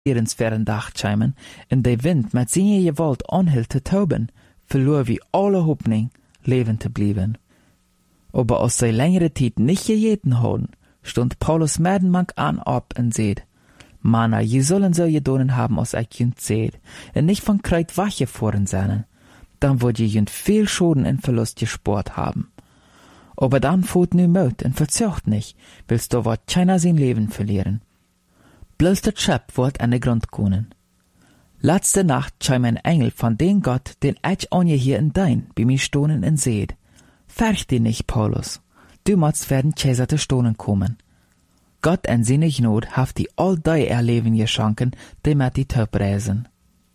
ins verren Dach chimen, en de wind met zijn gewalt onhield te toben, verloor wie alle hoopning, leven te blijven. Aber als zij längere tijd niet gegeten hadden, stond Paulus medenmank an op en zeid, Manna, je zullen zo gedonen haben, als ik junt zeid, en nicht van kruid wache voren zijn. Dan wordt je junt veel Schoden en Verlust gespart haben. Aber dann voert nu Mut en verzucht nicht, willst du wat keiner sein Leben verlieren. Bloß der Schöpf wird an der Grund kommen. Letzte Nacht kam ein Engel von dem Gott, den ich an je hier in dein, bei mir stonen en seht. Färch dich nicht, Paulus. Du musst werden Cäsar te stonen kommen. Gott en seine Gnade haft die all die erleben geschenken, die mit die Töp reisen.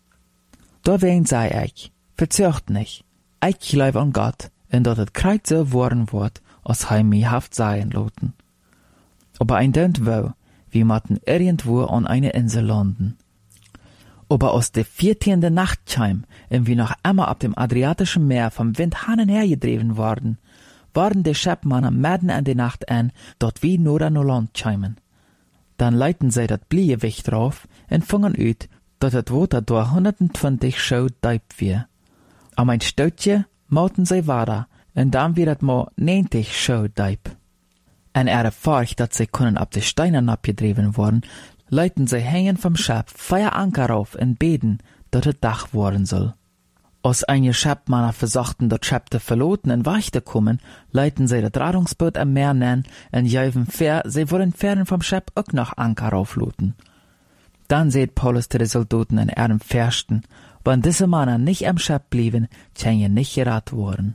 Dawein sei ich, verzucht nicht. Ich glaube an Gott, en dat het kreuz so worden wordt, als hij mij haft sein loten. Aber ein dönt wo, wir matten irgendwo an eine Insel landen. Aber aus der 14. Nacht kam, en wir noch immer ab dem Adriatischen Meer vom Wind hin und her gedreven worden, waren die Schäppmannen mitten in die Nacht an, dort wie nur an Land kamen. Dann leiten sie dat Bliegewicht drauf en fingen uit, dat het Water door 120 Schau diep weer. Am ein Stoutje mauten sie weiter, en dann wird het mal 90 Schau diep. En furcht, dat sie können ab de Steinen abgedreven worden, leiten sie hängen vom Schab feier Anker auf en beten, dat het Dach worden soll. Als einige Schäppmanner versuchten, dat Schab te verloten en weich te kommen, leiten sie dat Radungsboot am Meer nen en juiven fair, sie wollen fern vom Schab auch noch Anker aufloten. Dann seht Paulus de Soldaten en Färsten, wenn diese Männer nicht am Schab blieben, kann je nicht gerat worden.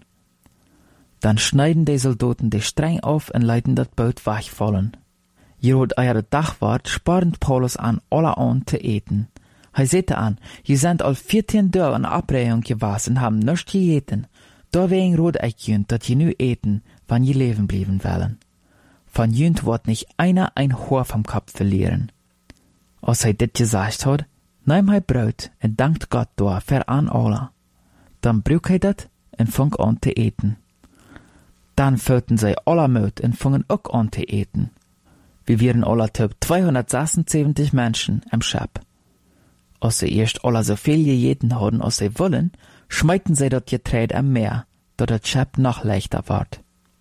Dann schneiden die Soldaten die Streng auf und leiten das Boot wegfallen. Jerod eier Dachwart sparen Paulus an, alle an zu eten. Hij sehte an, je sind al 14 Tage in Abreihung gewesen, haben nichts gegeten. Deswegen rot ich jünt, dat je nu eten, wann je leben blieben wollen. Von jünt wird nicht einer ein Haar vom Kopf verlieren. Als hij dit gesagt hat, nahm hij Brot en dankt Gott door für an alle. Dann brück hij dat en fang an te eten. Dann füllten sie alle Mut en fangen auch an te eten. Wir wären alle Typ 276 Menschen am Schab. Als sie erst alle so viel gegeten haben, als sie wollen, schmeiten sie dort Getreide am Meer, dat das Schab noch leichter ward.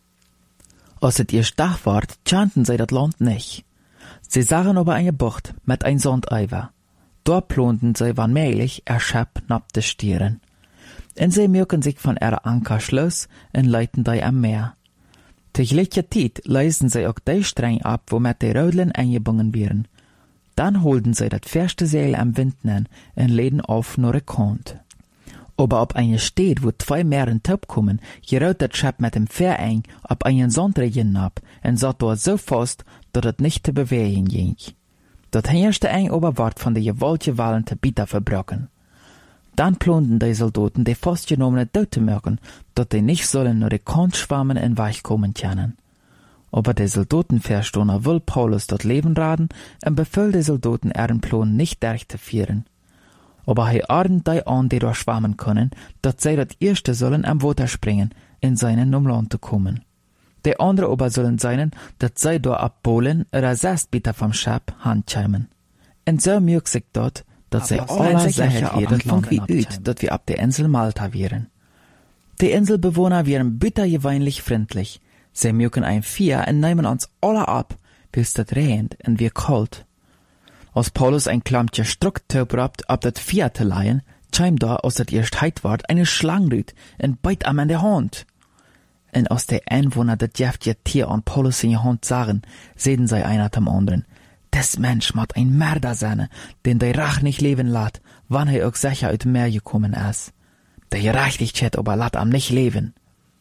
Als es erst Dach ward, kannten sie das Land nicht. Sie sahen aber eine Bucht mit ein Sandeiver. Dort plonten sie wanmählich Schab nab de Stieren. Und sie mögen sich von ihrer Anker schloss und leiten die am Meer. Tegelijke tijd leisen sie auch die Streng ab, womit die Rödeln eingebunden werden. Dann holten sie das feste Seil am Wind nen und leden auf nur eine Kant. Aber ob eine steht, wo 2 Meeren top kommen, gerät das Schab mit dem Fähr ein, ab einen Sandregen ab und satt dort so fest, dass es nicht zu bewegen ging. Das herrschte ein Oberwart von der gewaltige Wallen te bitter verbrochen. Dann plonten die Soldaten die festgenommenen Döte merken, dass die nicht sollen nur die Kant schwammen und weich kommen können. Aber die Soldatenverstoner will Paulus dort Leben raten und befiehlt die Soldaten ihren Plan nicht durchzuführen. Aber er ordnet die an, die dort schwammen können, dass sie das erste sollen am Wasser springen, in seinen Land zu kommen. Die andere aber sollen sein, dass sie dort abbohlen oder selbst bitte vom Schab handkämen. Und so mögt sich dort, dass sie alle sicher werden, von wie üt, dass wir ab der Insel Malta wären. Die Inselbewohner wären bittergewöhnlich freundlich. Sie mögen ein Vier und nehmen uns alle ab, bis das regnet und wir kalt. Als Paulus ein Klammtje Strucktöp rabt, ab das Vier zu leihen, kam da, aus das erst heit ward, eine Schlangenrüt und beit am an der Hand. Und aus der Einwohner das jäftige Tier an Paulus in die Hand sagen, sehen sie einer zum anderen. Das Mensch macht ein Mörder sein, den der Rach nicht leben lässt, wann er auch sicher aus dem Meer gekommen ist. Der Gerechtigkeit aber lässt am nicht leben.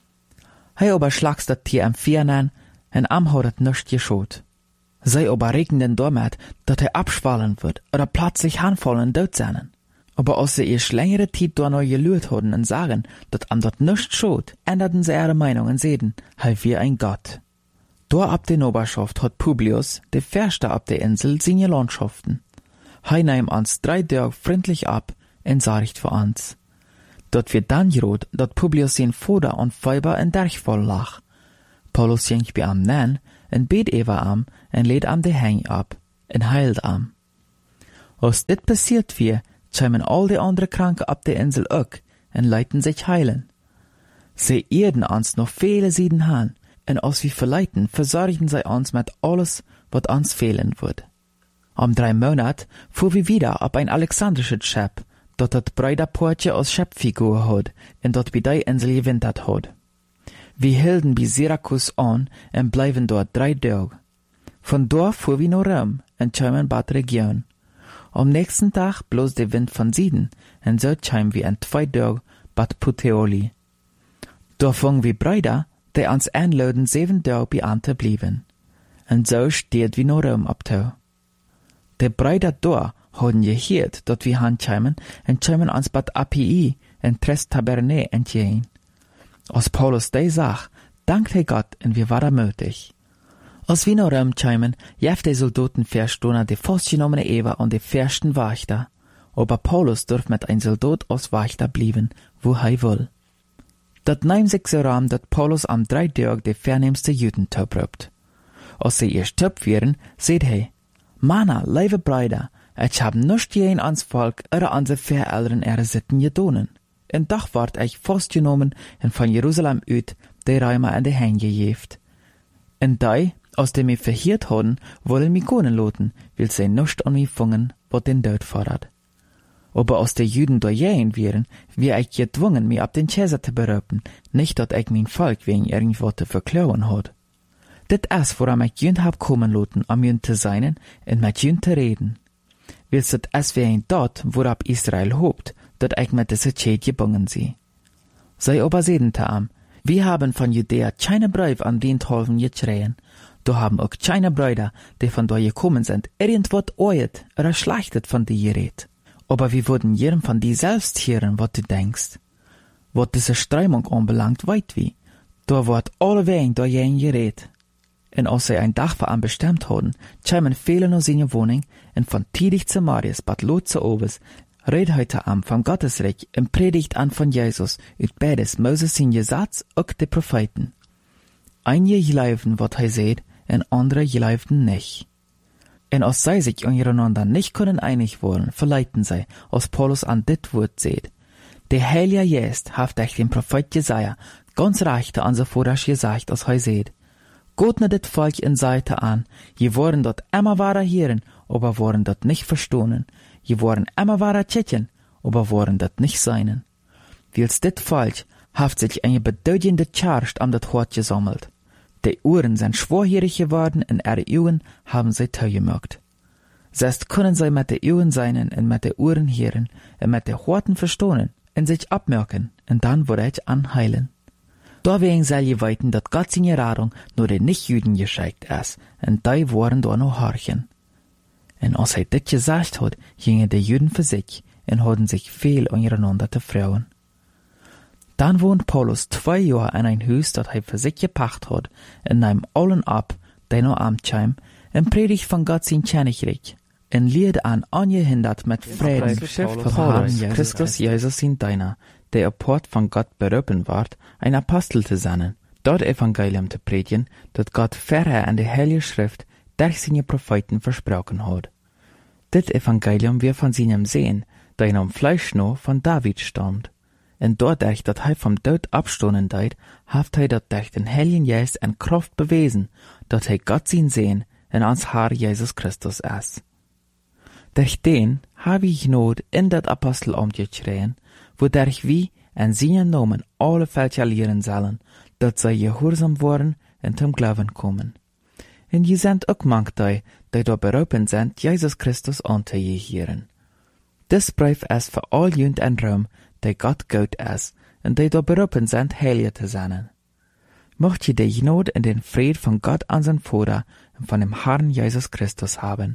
Hij aber schlagst das Tier am Viernen und am hat het nichts geschot. Sie aber regnen damit, dass er abschwallen wird oder plötzlich anfallen und tot sein. Aber als sie erst längere Zeit da noch gelüht haben und sagen, dass am dort nichts schot, änderten sie ihre Meinung und sehen, halt wie ein Gott. Da ab der Oberschaft hat Publius, der Färste ab der Insel, seine Landschaften. Hij nahm uns 3 Tage freundlich ab und sorgt für uns. Dort wird dann gerot, dat Publius sein Vater und Weiber in Derchvoll lag. Paulus ging bei am nen, en bet Eva am, en lädt am de Heng ab, en heilt am. Als dit passiert wir, kämen all die andere Kranken ab der Insel auch und leiten sich heilen. Sie erden uns noch viele Sieden han, und als wir verleiten, versorgen sie uns mit alles, was uns fehlen wird. Am 3 Monat fuhr wir wieder ab ein alexandrisches Schiff, dort das Breiderportje aus Schifffigur hat, und dort bei der Insel gewintert hat. Wir hielten bei Syrakus an und bleiben dort 3 Tage. Von dort fuhr wir nach Rom und kämen Bad Region. Am nächsten Tag bloß der Wind von Süden, und so kämen wir in 2 Tagen Bad Puteoli. Da fangen wir Brüder, die uns einladen 7 Tage bei Ante blieben. Und so steht wir nach Rom abtau. Die Brüder da haben gehört, dass wir heimkämen und kämen uns Bad Appii und Tres Tabernae entgegen. Als Paulus die sagt, dankt er Gott und wir waren mutig. Als wir nach Rom kämen, jeft die Soldaten verstohlen die festgenommene Eva und die versten Wächter. Aber Paulus durf mit ein Soldat als Wächter blieben, wo er will. Dat nahm sich so ran, dat Paulus am 3 Tage die vernehmste Juden töprupt. Als sie erst töp wären, seht er, Mana, liebe Brüder, ich hab nicht jeden ans Volk oder an se Vereltern ihre Sitten gedonen. En Dach ward ich festgenommen und von Jerusalem uit die Römer in die Hände gejeft. Und die, aus dem wir verhiert haben, wollen mich gehen lassen, weil sie nicht an mich fangen, was den Tod fordert. Aber als die Juden durchgehen wären, wie ich gezwungen, mich ab den Käser zu berufen, nicht, dass ich mein Volk wegen irgendwo zu verklauen hat. Dit ist, woran ich Jünd hab kommen lassen, um Jünd zu sein und mit Jünd zu reden. Willst dit es wegen dort, worab Israel hobt, dat ich mit dieser Zeit gebunden sie. Sei aber sehen am, wir haben von Judäa keine Brief an den Tolven geschrien, da haben auch keine Brüder, die von dort gekommen sind, irgendwas oet oder schlechtet von dir geredet. Aber wir würden jedem von dir selbst hören, was du denkst. Was diese Strömung anbelangt, weit wie. Da wird alle wegen da jeden geredet. Und als sie ein Dach für an bestimmt haben, kämen viele noch seine Wohnung, und von Tidig zu Marius, Bad Lot zu Obers, red heute am vom Gottesreich und predigt an von Jesus, ut beides Moses sein Gesetz und die Propheten. Einige geloven, was er seht, und andere geloven nicht. Und als sie sich untereinander nicht können einig worden, verleiten sie, als Paulus an dit Wort seht. Der Heilige Geist haft euch den Prophet Jesaja ganz recht an so vorrasch gesagt, als er seht. Gott nicht dit Volk in Seite an, je worden dort immer wahrer hören, aber worden dort nicht verstohnen, je worden immer wahrer tschetchen, aber worden dort nicht seinen. Wils dit Volk haft sich eine bedeutende Charst am dat Hort gesammelt. Die Uhren sind schwerhörig geworden und ihre Uhren haben sie teu gemacht. Selbst können sie mit den Uhren seinen und mit den Uhren hören und mit den Horten verstohnen und sich abmerken und dann würde ich anheilen. Deswegen soll je weiten, dass Gott seine Radung nur den Nichtjuden geschickt ist und die waren da noch horchen. Und als er das gesagt hat, gingen die Juden für sich und hatten sich viel untereinander zu freuen. Dann wohnt Paulus 2 Jahre in ein Haus, das er für sich gepacht hat, und nahm allen ab, die noch amtschheim, und predigt von Gott sein Königreich, und lied an angehindert mit Frieden, von Herrn Christus Jesus sein Deiner, der apart von Gott berufen ward, ein Apostel zu sein, dort Evangelium zu predigen, das Gott vorher an der Heilige Schrift durch seine Propheten versprochen hat. Dit Evangelium wir von seinem Sehen, der in am Fleisch noch von David stammt. Und dadurch, dass er vom Tod abstoßen deit, haft er dat durch den Heiligen Geist en Kraft bewiesen, dass er Gott sein Sehen in ans Herr Jesus Christus ist. Durch den habe ich Not in dat Apostelamt geschrien, wodurch wie in seinen Namen alle Völker lehren sollen, dass sie gehorsam worden und zum Glauben kommen. Und je sind auch manche, die da berufen sind, Jesus Christus anzuhören. Das Brief ist für all Jünd in Rom, die Gott gut ist, und die da berufen sind, heilig zu sein. Mocht je die Not und den Fried von Gott an sein Vater und von dem Herrn Jesus Christus haben.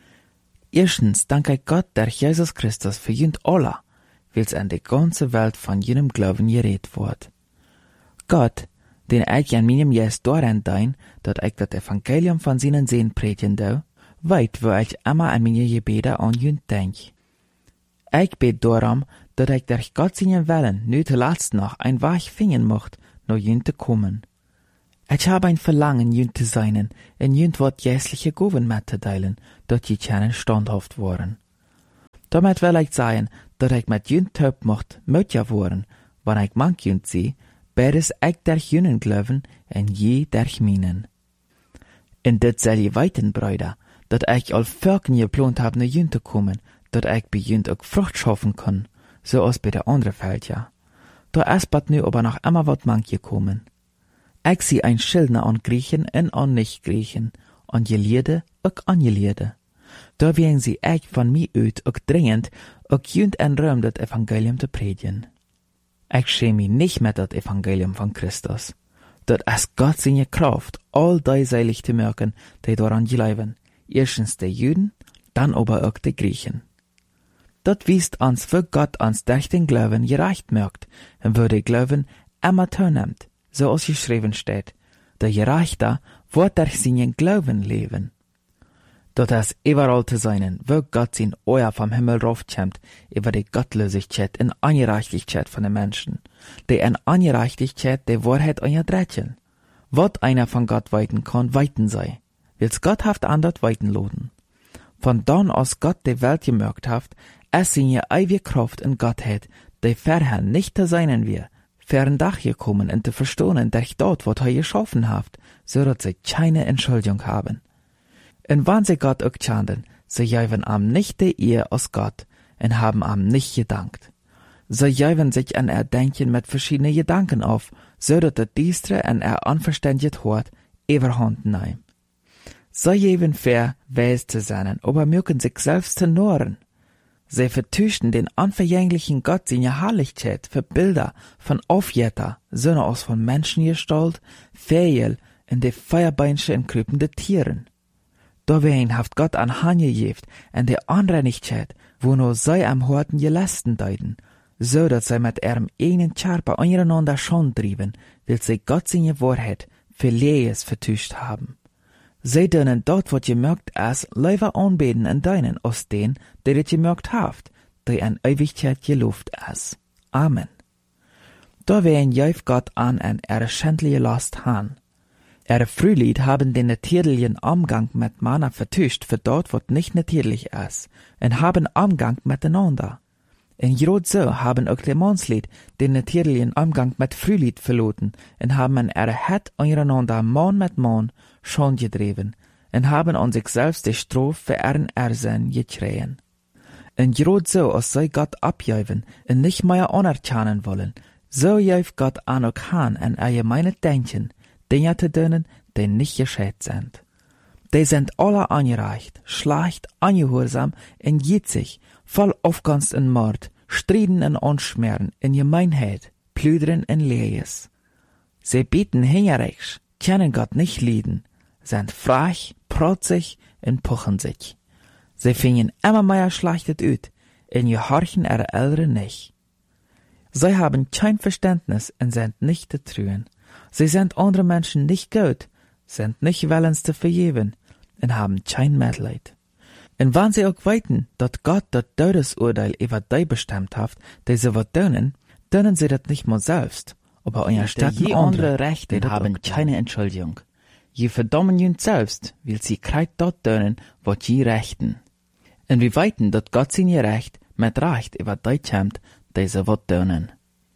Erstens danke ich Gott durch Jesus Christus für Jünd alle, weil's an die ganze Welt von jenem Glauben geredet wird. Gott, den ich an meinem Geist daran dein, dass ich das Evangelium von seinen Sehen predigen do, weit, wo ich immer an meine Gebete an Jünd denk. Ich bet darum, dass ich durch Gott seinen Willen nu zuletzt noch ein Weg finden mocht, nach Jünd zu kommen. Ich habe ein Verlangen, Jünd zu sein, und Jünd wird jährliche Gaben mitzuteilen, dass die Tschenen standhaft waren. Damit wil ik zeggen, dat ik met jun tuip mocht mutja worden, wanneer ik mank junt zie, beides ik der junen geloven en je der minen. En dit zal je weten, bruider, dat ik al velken geplant heb naar jun te komen, dat ik bij jun ook vrucht schaffen kan, zoals bij de andere veldja. Da is bat nu aber nog immer wat mank gekomen. Ik zie een schildner aan Griechen en aan niet-Griechen, aan geleerde ook aan geleerde. Da wegen sie echt van mij uit ook dringend, ook junt en ruim dat evangelium te predigen. Ik schäme mich nicht met dat evangelium van Christus. Dat is Gott zijn kracht, al die seilig te merken, die daran geloven. Erstens de Juden, dan aber ook de Griechen. Dat wiest ons für Gott ons durch den Glauben gerecht merkt, en wo de Glauben immer toeneemt, zoals geschreven steht. De Gerechte wordt durch seinen Glauben leven. Dat is überall te zijn, wo Gott zijn Oor vom Himmel raufkommt, über die Gottlosigkeit en Ungerechtigkeit von den Menschen, die en Ungerechtigkeit die Wahrheit unterdrücken. Wat einer von Gott weiten kann, weiten sei. Wils Gott haft andert weiten loden. Von dann aus Gott die Welt gemerkt haft, es seine ewige Kraft in Gottheit, die vorher nicht te sein wir, fern Dach gekommen und te verstohlen durch dort, wat er geschaffen haft, so dat sie keine Entschuldigung haben. En wann sie Gott auch tschanden, sie jäven am nicht die Ehe aus Gott, en haben am nicht gedankt. Sie jäven sich an Erdenken mit verschiedenen Gedanken auf, so dat der Diestre en unverständigt hort, überhand neim. Sie jäven fair, weis zu sein, aber mögen sich selbst zu noren. Sie vertüchten den unvergänglichen Gott seine Herrlichkeit für Bilder von Aufjetter, sondern aus von Menschengestalt, Fähel in die Feuerbeinsche und krüpende Tieren. Dawein haft Gott an Hanje jeft en de Unreinigkeit, wo nur sei am Horten gelästen deuten, so dat sei mit ihrem einen Charper untereinander schon trieben, will sie Gott seine Wahrheit für Lees vertuscht haben. Sie dürnen dort, wat gemerkt as, leiver anbeten en deinen aus den, der het gemerkt haft, die an Ewigkeit geloofd as. Amen. Dawein jäuf Gott an en schändliche Last han. Frühlied haben den natürlichen Umgang mit Manna vertuscht für dort, wat nicht natürlich ist, und haben Umgang miteinander. In Jod so haben auch die Mannslied den natürlichen Umgang mit Frühlied verloren und haben het untereinander Mann mit Mann schon gedreven und haben an sich selbst die Strophe für ihren Ersinn gekriegen. In Jod so, als sei Gott abjäuven und nicht mehr anerkennen wollen, so jäuft Gott an auch han und allgemeine Denken, Dinge te doen, die nicht gescheit sind. Die sind alle angereicht, schlecht, ungehorsam und jitzig, voll Aufgunst und Mord, Striden und Unschmerzen, in Gemeinheit, Plüdern und Lehes. Sie bieten hingerichs, kennen Gott nicht lieben, sind frech, protzig und puchen sich. Sie fingen immer mehr schlechtet ut, und gehorchen ihre Eltern nicht. Sie haben kein Verständnis und sind nicht zu trüen. Sie sind andere Menschen nicht gut, sind nicht willens zu vergeben und haben kein Mitleid. Und wenn sie auch weiten, dass Gott das Todesurteil über die bestimmt hat, die sie was tun, tun sie das nicht mal selbst, aber unterstellen andere Rechte haben keine Entschuldigung. Je verdammen jün selbst, weil sie kreit dort tun, was je rechten. Und wir weiten, dass Gott seine Recht mit Recht über die kommt, die sie was tun.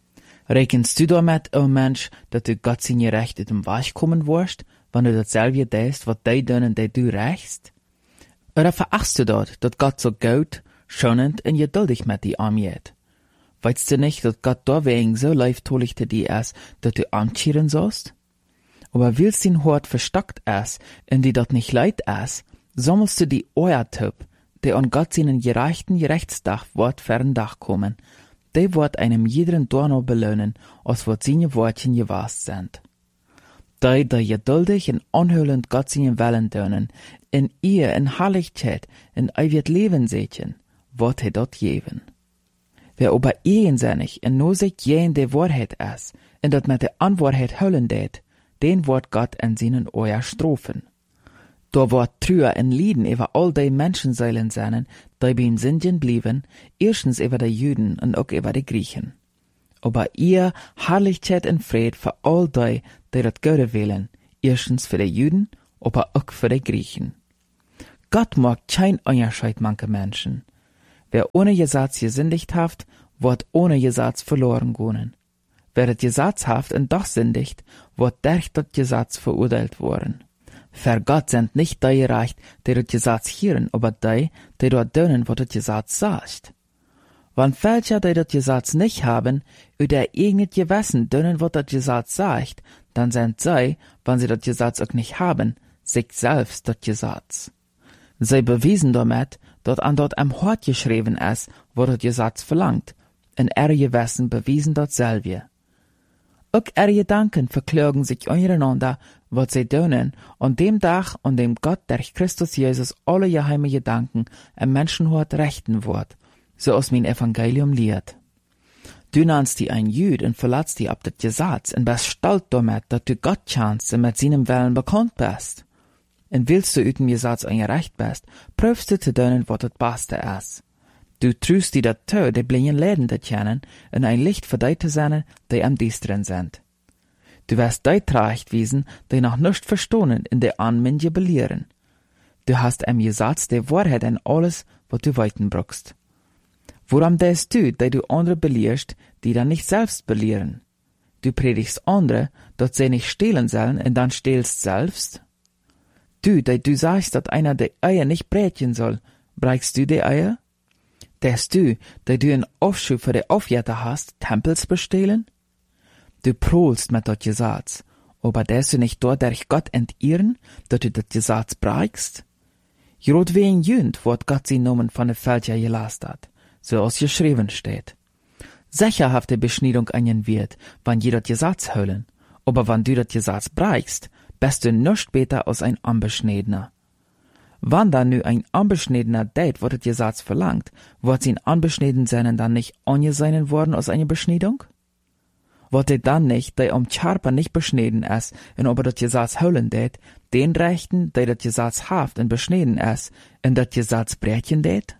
Rekenst du damit, o Mensch, dass du Gott seine Recht in dem Weg kommen wirst, wenn du dasselbe denkst, was die tun, die du rächst? Oder verachtst du dort, dass Gott so gut, schonend und geduldig mit dir umgeht? Weißt du nicht, dass Gott deswegen so leiftolich zu dir ist, dass du anchieren sollst? Aber willst dein Hort verstockt ist, und die dort nicht leid ist, sammelst du die Euertyp, die an Gott seinen gerechten Gerechtsdach Wort fern Dach kommen, die wird einem jeden Dorno belohnen, als wat seine Wortchen gewast sind. Die geduldig und anhörend Gott seinen Willen tun, in ihr in Herrlichkeit, in ewig Leben sehen, wird er dort geben. Wer aber einsinnig und nur sich jähen die Wahrheit ist, und dat mit der Unwahrheit höllen det, den wird Gott in seinen Ohr strafen. Da wird Trüher in Lieden über all die Menschenseelen sein, die beim Sindien blieben, erstens über die Juden und auch über die Griechen. Aber ihr Herrlichkeit und Fried für all die das Gute wählen, erstens für die Juden, aber auch für die Griechen. Gott mag kein Unterscheid manche Menschen. Wer ohne Gesetz gesündigt haft, wird ohne Gesetz verloren gehen. Wer das Gesetz haft und doch sündigt, wird durch das Gesetz verurteilt worden. Für Gott sind nicht die gerecht, die das Gesetz hören, aber die dort tun, was das Gesetz sagt. Wenn welche, die das Gesetz nicht haben, über eigenes Gewissen tun, was das Gesetz sagt, dann sind sie, wenn sie das Gesetz auch nicht haben, sich selbst das Gesetz. Sie bewiesen damit, dass an dort am Hort geschrieben ist, wo das Gesetz verlangt, und ihre Gewissen bewiesen dasselbe. Auch ihre Gedanken verklagen sich untereinander, was sie tun, an dem Tag, an dem Gott durch Christus Jesus alle geheime Gedanken im Menschenhort rechten wird, so aus mein Evangelium lehrt. Du nennst die ein Jüd und verletzt die ab das Gesetz und bist stolz damit, dass du Gott kennst und mit seinem Willen bekannt bist. Und willst du über dem Gesetz eingerecht bist, prüfst du zu tun, was das Beste ist. Du trust die dat toe, die blinden Läden te kennen, und ein Licht für die zu sein, die am Düsteren sind. Du wirst die terechtwiesen, die noch nicht verstehen, in der Anmenge belehren. Du hast am Gesetz die Wahrheit in alles, was du weiten brauchst. Woran denkst du, die du andere belehrst, die dann nicht selbst belehren? Du predigst andere, dass sie nicht stehlen sollen, und dann stehlst selbst? Du, die du sagst, dass einer die Eier nicht breten soll, brechst du die Eier? Dass du, die du einen Aufschub für die Aufjäter hast, Tempels bestehlen? Du prohlst mit dat Gesetz, aber dass du nicht dort durch Gott entehren, dass du dat Gesetz brechst? Jrot wie ein Jünd wird Gott sie Namen von der Fälscher gelast hat, so als geschrieben steht. Sicherhafte Beschneidung einen wird, wann je dat Gesetz höllen, aber wann du dat Gesetz brechst, bist du nicht später als ein Unbeschneidener. Wann dann nu ein Unbeschneidener deit, wo das Gesetz verlangt, wird sie in Unbeschneiden seinen dann nicht angesehen worden aus einer Beschneidung? Wird er dann nicht, der Charper nicht beschneiden ist, und aber das Gesetz höllen deit, den Rechten, der das Gesetz haft und beschneiden ist, und das Gesetz brechen deit?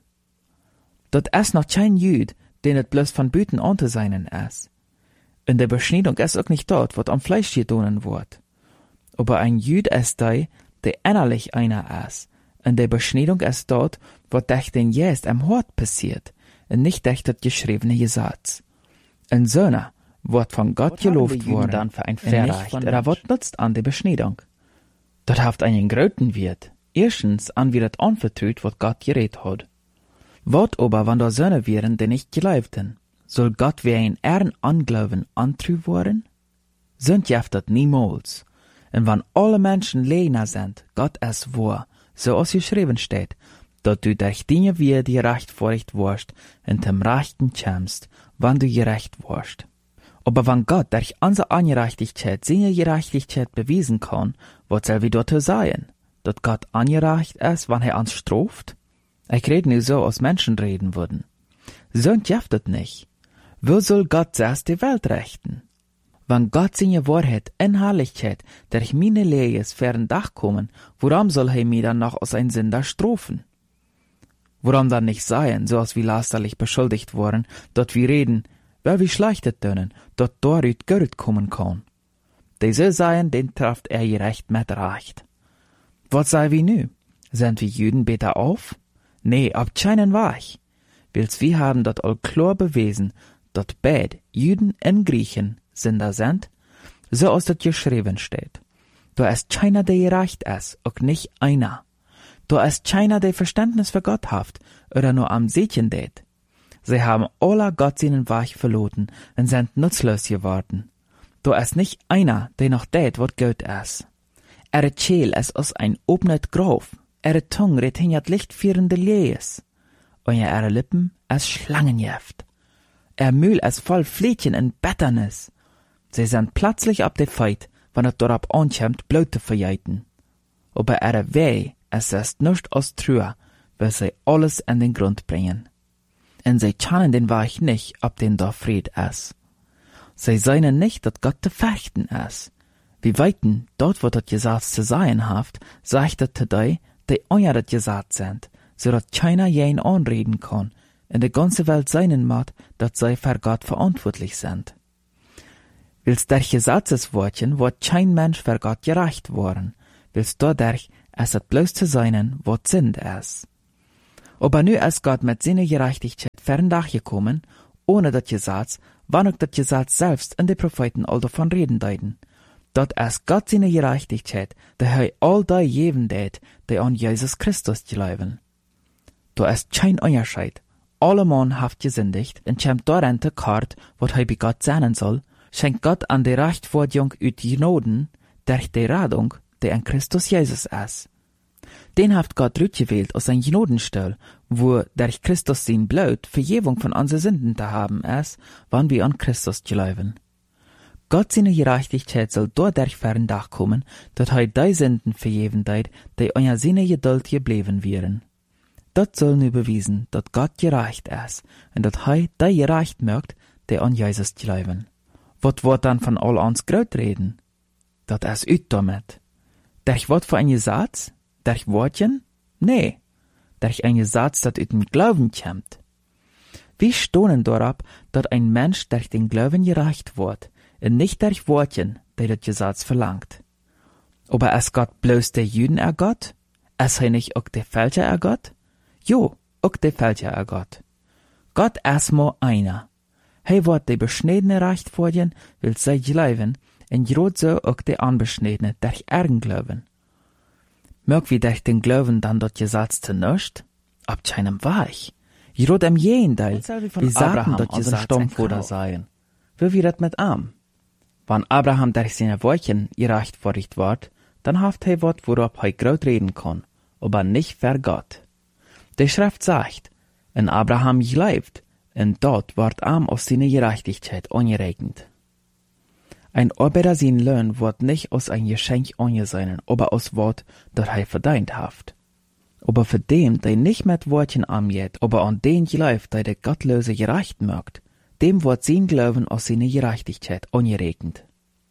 Dort ist noch kein Jüd, den es bloß von Büten anzuseinen ist. In der Beschneidung ist auch nicht dort, was am Fleisch getan wird. Aber ein Jüd ist der innerlich einer ist. Und der Beschneidung ist dort, was durch den Geist am Hort passiert, und nicht durch das geschriebene Gesetz. Und so wird von Gott gelobt worden, dann für ein Verrecht, oder wird nutzt an der Beschneidung. Das haft einen gröten Wert. Erstens an wie das anvertraut, was Gott geredet hat. Wat aber, wenn da Söhne wären, die nicht gläubten, soll Gott wie ein Ehren anglauben antrü worden? Sind jeftet niemals. Und wenn alle Menschen Lehner sind, Gott ist wahr, so als geschrieben steht, dass du durch Dinge wie die rechtfertigt wirst, in dem Rechten kämst, wann du gerecht wirst. Aber wenn Gott durch unsere Ungerechtigkeit seine Gerechtigkeit bewiesen kann, was soll wir dort sein? Dass Gott ungerecht ist, wenn er uns straft? Ich rede nur so, als Menschen reden würden. So jeftet nicht. Wo soll Gott zuerst die Welt rechten? Wenn Gott seine Wahrheit in Herrlichkeit durch meine Lehres fern Dach kommen, warum soll er mich dann noch als ein Sünder strafen? Warum dann nicht sein, so als wir lasterlich beschuldigt worden, dort wir reden, weil wir schlechtet tönen, dort dort Geld kommen kann? Diese seien, den trifft er gerecht mit Recht. Was sei wie nu? Sind wir Juden beter auf? Nee, ab keinen Weich. Willst wir haben dort all klar bewiesen, dort beid Juden und Griechen Sünder sind, so als das geschrieben steht. Da ist keiner, der gerecht ist, auch nicht einer. Da ist keiner, der Verständnis für Gott haft, oder nur am Seetchen dät. Sie haben alle Gott seinen Weg verloren und sind nutzlos geworden. Da ist nicht einer, der noch dät, was gut ist. Scheel ist aus ein obnet Graf, Tongue retignert lichtführende Lees, und Lippen ist Schlangenjeft. Mühl ist voll Flädchen und Betternis. Sie sind plötzlich ab der Feit, wenn es darauf ankommt, Blut zu verjeiten. Aber Weh, es ist nicht aus Trühe, weil sie alles in den Grund bringen. Und sie kennen den Weg nicht, ob den da Fried ist. Sie sehen nicht, dass Gott zu fechten ist. Wie weiten, dort wo das Gesetz zu sein haft, sagt er zu die euer das Gesetz sind, so dass keiner jeden anreden kann, in der ganzen Welt seinen macht, dass sie für Gott verantwortlich sind. Willst durch Gesetzeswortchen, wird kein Mensch für Gott gerecht worden, willst dadurch, es hat bloß zu seinen, was Sünd ist. Aber nu ist Gott mit seiner Gerechtigkeit ferndach gekommen, ohne dat Gesetz, wann auch dat Gesetz selbst in die Propheten all davon reden deuten. Dat ist Gott seine Gerechtigkeit, der all die geben det, die an Jesus Christus glauben. Da ist kein Unterschied. Alle Mann haft gesündigt, und kommt daran te kart, wat bei Gott sein soll, schenkt Gott an die Rechtfertigung ut Genoden, durch die Radung, die in Christus Jesus ist. Den haft Gott rütgewählt aus sein Genodenstell, wo durch Christus sein Blut Vergebung von unseren Sünden zu haben ist, wann wir an Christus glauben. Gott seine Gerechtigkeit soll dadurch ferndach kommen, dass die Sünden vergeben deit, die unter seine Geduld geblieben wären. Dat soll nu bewiesen, dat Gott gerecht ist, und dat die gerecht mögt, die an Jesus glauben. Wat wird dann von all uns Gröt reden? Dat ist ut damit. Durch wat für ein Gesetz? Durch Wortchen? Nee. Durch ein Gesetz, dat ut dem Glauben kommt. Wie stohnen darauf, dat ein Mensch durch den Glauben gerecht wird, und nicht durch Wortchen, die das Gesetz verlangt. Aber ist Gott bloß der Juden Gott? Ist nicht auch der Fälscher Gott? Jo, auch der Fälscher Gott. Gott ist nur einer. Wird die beschnittene Rechtfertigen, will sie glauben, und grad so auch die Unbeschnittene durch ihren Glauben. Mög wie durch den Glauben dann dort Gesetz zu nischt? Ab keinem Weich. Grad im Gegenteil, wie sagten dort Gesetz Stammvater seien. Wie wird das mit Am? Wenn Abraham durch seine Wortchen gerechtfertigt wird, dann haft wat, worauf grad reden kann, aber nicht für Gott. Die Schrift sagt, in Abraham gelebt, und dort wird Am aus seiner Gerechtigkeit angerechnet. Ein Arbeiter sein Lohn wird nicht aus ein Geschenk angesehen, aber aus Wort, das verdient haft. Aber für dem, der nicht mit Wortchen angeht, aber an den gelebt, der Gottlose gerecht mögt, dem wird sein Glauben aus seiner Gerechtigkeit angerechnet.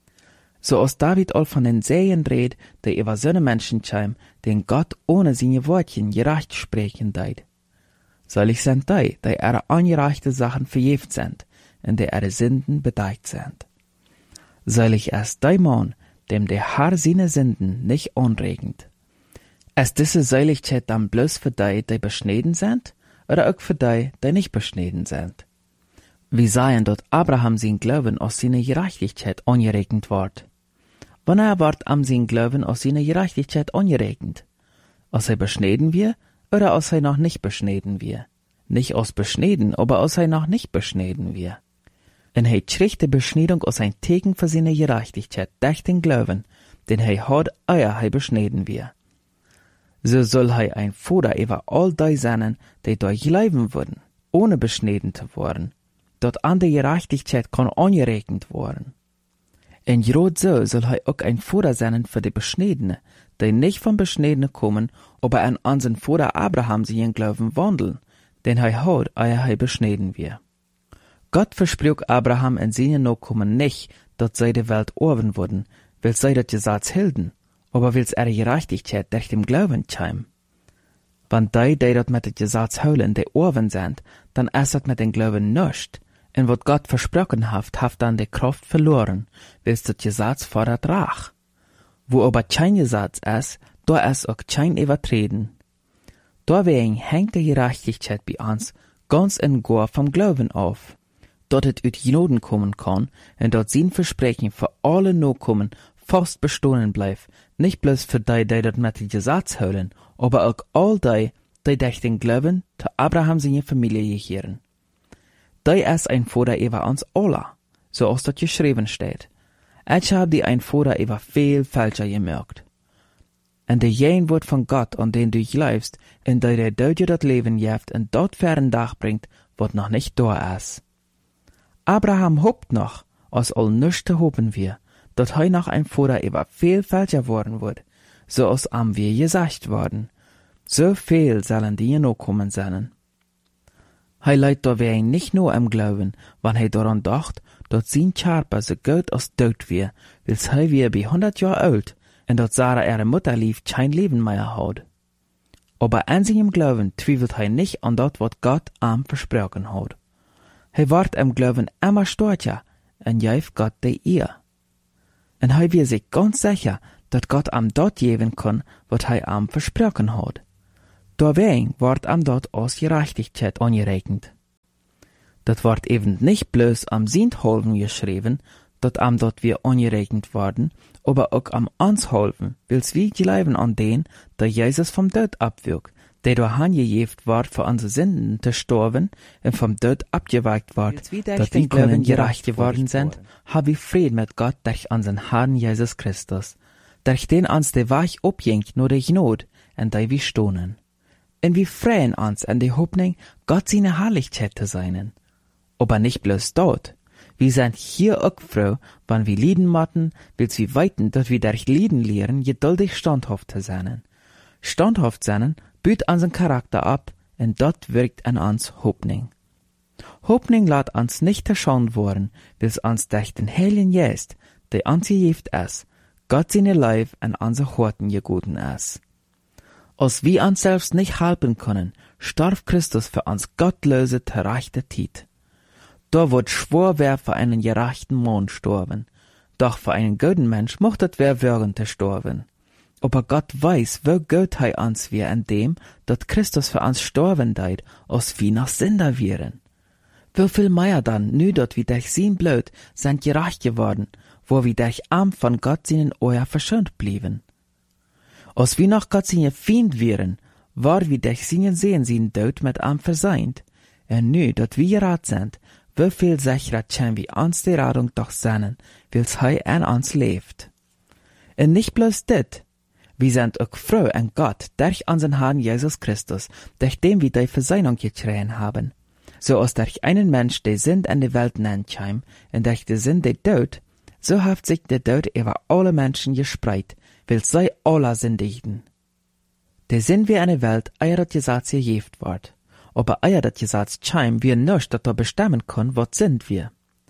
So aus David all von den Sehen redet, der über so Menschen scheim, den Gott ohne seine Wortchen gerecht sprechen deit. Selig sind die ihre angereichte Sachen verjeft sind, und die ihre Sünden bedeiht sind. Selig ist der Mann, dem der Herr seine Sünden nicht anregend. Ist diese Seligkeit dann bloß für die beschnitten sind, oder auch für die nicht beschnitten sind? Wie seien dort Abraham sein Glauben aus seiner Gerechtigkeit angeregnet wird? Wann wird am sein Glauben aus seiner Gerechtigkeit angeregnet? Aus beschnitten wir, oder aus noch nicht beschnitten wir? Nicht aus beschnitten, aber aus noch nicht beschnitten wir. Und kriegt die Beschneidung aus ein Teken für seine Gerechtigkeit durch den Glauben, den hat, euer beschnitten wir. So soll ein Vater über all die sein, die dort glauben würden, ohne beschnitten zu werden, dort an der Gerechtigkeit kann angerechnet werden. Und grad so soll auch ein Vater sein für die Beschnittene, die nicht vom Beschnittene kommen, aber an unseren Vater Abraham sie in Glauben wandeln, denn hat, euer beschnitten wir. Gott versprach Abraham in seinen Nachkommen nicht, dass sie die Welt erben würden, weil sie das Gesetz hielten, aber weil ihre Gerechtigkeit durch den Glauben kam. Wenn die dort mit dem Gesetz holen, die erben sind, dann ist das mit dem Glauben nicht. Und was Gott versprochen hat dann die Kraft verloren, weil das Gesetz fordert Rach. Wo aber kein Gesetz ist, da ist auch kein Übertreten. Deswegen hängt die Gerechtigkeit bei uns ganz und gar vom Glauben auf. Dort es ut Genoden kommen kann, und dort sein Versprechen für alle Nachkommen fast bestehen bleibt, nicht bloß für die dort mit dem Gesetz holen, aber auch all die durch den Glauben zu Abraham seine Familie gehören. Die ist ein Vater über uns alle, so als das geschrieben steht. Ich habe die ein Vater über viel Falscher gemerkt. Und der jen wird von Gott, an den du glaubst, und der dir das Leben gibt und dort fern Dach bringt, wird noch nicht da ist. Abraham hofft noch, als all nichts zu hoffen wir, dass noch ein Vater über viel Falscher worden wird, so als am wir gesagt worden. So viel sollen die noch kommen sein. Leidt da wir nicht nur am Glauben, wann daran dacht, dass sein Körper so gut als tot wir, weil wir bei 100 Jahre alt, und dass Sarah ihre Mutter lief kein Leben mehr hat. Aber an seinem Glauben zweifelt nicht an das, was Gott ihm versprochen hat. Wird im Glauben immer stärker, und gibt Gott die Ehre. Und wird sich ganz sicher, dass Gott ihm dort geben kann, was ihm versprochen hat. Deswegen wordt am dort als Gerechtigkeit angerekend. Dat wordt even nicht bloß am Sintholven geschrieben, dat am dort wir angerekend worden, aber auch am Ansholven, wils wir glauben an den, der Jesus vom Tod abwirkt, der durch angejeft ward für unsere Sünden zu sterben und vom Tod abgeweicht ward, dat wir können gerecht geworden sind, hab wir Frieden mit Gott durch unseren Herrn Jesus Christus, durch den uns der Weg abjingt nur durch Not, und der wir stohnen. Und wir freuen uns an die Hoffnung, Gott seine Herrlichkeit zu sein. Aber nicht bloß dort. Wir sind hier auch froh, wenn wir lieden matten, wils wir weiten, dass wir durch Lieden lehren, geduldig standhaft zu sein. Standhaft sein büht unseren Charakter ab, und dort wirkt an uns Hoffnung. Hoffnung lässt uns nicht erschaunt worden, wils uns durch den Heiligen Geist, der uns gegeben ist, Gott seine Leib an unsere Horten gegeben ist. Als wir uns selbst nicht helfen können, starb Christus für uns gottlose, gerechte Zeit. Da wird schwor wer für einen gerechten Mann sterben, doch für einen guten Mensch mochtet wer würgen zu sterben. Aber Gott weiß, wo gut hei uns wir in dem, dat Christus für uns sterben deit, als wir noch Sünder wären. Wie viel mehr dann, nu dat wir durch sein Blut sind gerecht geworden, wo wir durch Arm von Gott seinen Euer verschont blieben. Als wir noch Gott seine Feind wären, war wir durch seinen Sehen sein Tod mit Arm verseint. Und nu, dat wir gerat sind, wie viel sicherer können wir uns die Radung doch sehnen, wils hei an uns lebt. Und nicht bloß dit, wir sind auch froh an Gott durch unseren Herrn Jesus Christus, durch den wir die Versöhnung gekriegt haben. So als durch einen Mensch die Sünd in die Welt nennt heim, und durch die Sünd der Tod, so hat sich der Tod über alle Menschen gespreit, wils sei alle sündigten. Der Sünd wie eine Welt, eier dat Gesetz gejeft ward. Aber eier dat Gesetz scheim wir nicht, dat er bestimmen kann, wat sind wir.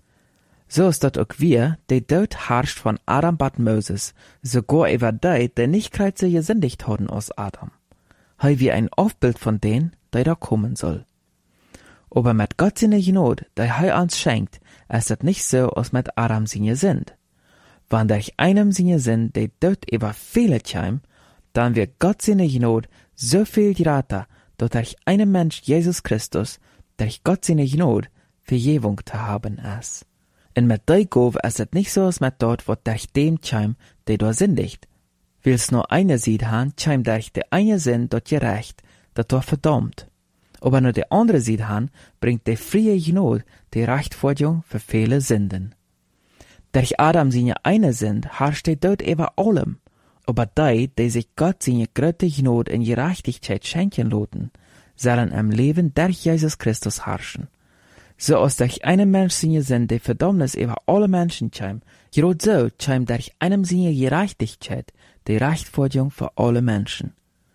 So ist dat auch wir, der Tod herrscht von Adam bat Moses, sogar über die nicht kreise gesündigt haben aus Adam. Hei wie ein Aufbild von denen, der da kommen soll. Aber mit Gott seine Gnade, der hei uns schenkt, ist das nicht so, als mit Adam seine Sünd. Wenn durch einem seine Sünd der Tod über viele scheim, dann wird Gott seine Gnade so viel greater, dass durch einen Mensch Jesus Christus, durch Gott seine Gnade, Vergebung zu haben ist. Und mit der Gabe ist es nicht so, als mit dort, was durch den scheim, der da sündigt. Wils nur eine Seed han, scheim durch der eine Sinn dort gerecht, dat dort verdammt. Aber nur der andere Seed han, bringt der frie Gnade die Rechtfertigung für viele Sünden. Durch Adam seine eine Sünd herrscht der Tod über allem. Aber die sich Gott seine große Gnade in Gerechtigkeit schenken lassen, sollen im Leben durch Jesus Christus herrschen. So als durch einen Mensch seine Sünde Verdammnis über alle Menschen scheim, gerade so scheim durch einem seine Gerechtigkeit die Rechtfertigung für alle Menschen.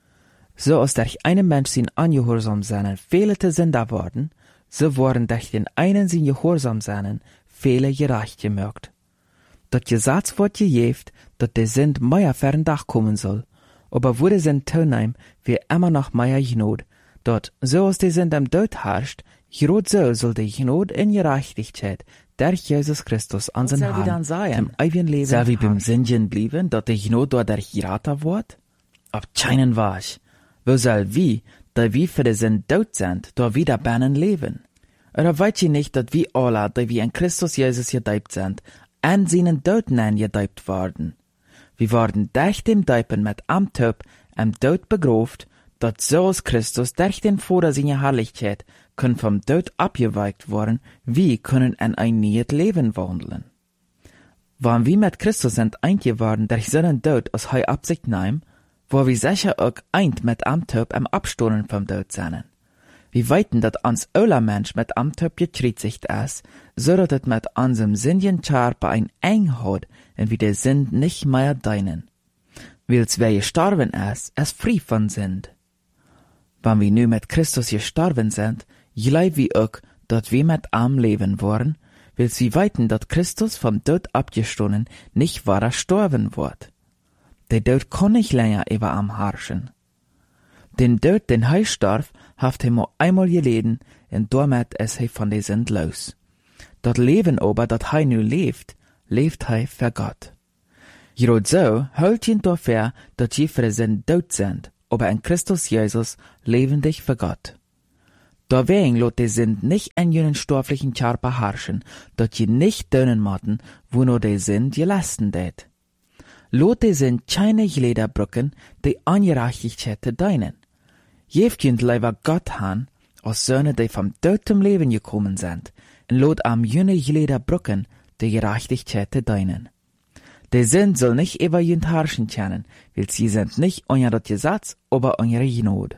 So als durch einen Mensch sein Ungehorsam seinen viele Sünder worden, so wurden durch den einen sein Gehorsam seinen viele gerecht gemerkt. Dat Gesetz wird gejeft, dat der Sünd mehr fern Dach kommen soll, aber wurde sein Tonheim wie immer noch mehr Gnade, dort so als der Sünd am Tod herrscht, gerade so soll die Gnade in Gerechtigkeit durch Jesus Christus an den Herrn zum ewigen Leben soll wie beim Sündchen blieben, dat die Gnade dadurch geraten wird? Ab keinen Wasch. Wo soll wie, da wir für den Sünd tot sind, da wieder bannen leben? Oder weißt ihr nicht, dat wir alle, da wir in Christus Jesus gedeibt sind, an seinen Tod gedeibt worden? Wir wurden durch den Deipen mit am Tod am Tod begraft, dat so als Christus durch den Vater seiner Herrlichkeit können vom Tod abgeweicht worden, wir können in ein neues Leben wandeln. Wenn wir mit Christus sind eingeworden durch seinen Tod aus hei Absicht nehmen, wo wir sicher auch eint mit am Tod am Abstoßen vom Tod sind. Wir weiten, dat uns aller Mensch mit am Tod gekreuzigt ist, so dat es mit unserem sündigen Körper ein eng hat und wir der Sünd nicht mehr deinen. Wils wer gestorben ist frei von Sünd. Wenn wir nu mit Christus gestorben sind, glauben wir auch, dat wir mit am leben wollen, wils wir weiten, dat Christus vom Tod abgestoßen nicht wahrer sterben wird. Der Tod kann nicht länger über am herrschen. Den Tod, den hei starb, haft er nur einmal geleden, und damit ist er von der Sünd los. Dat Leben aber, dat hei nu lebt hei für Gott. Gerade so hält ihn dafür, dat je für den Sünd tot sind, aber in Christus Jesus lebendig für Gott. Deswegen lot die Sünd nicht in jenen stofflichen Körper herrschen, dat je nicht dönen motten, wo nur die Sünd je lasten det. Lot die Sünd keine Lederbrücken, die Ungerechtigkeit te deinen. Jeft jünd leiber Gott han, als Söhne, die vom Tod zum Leben gekommen sind, und lot am jene Lederbrücken, die Gerechtigkeit te deinen. Die Sünd soll nicht über jünd herrschen können, weil sie sind nicht unter das Gesetz, aber unter Gnade.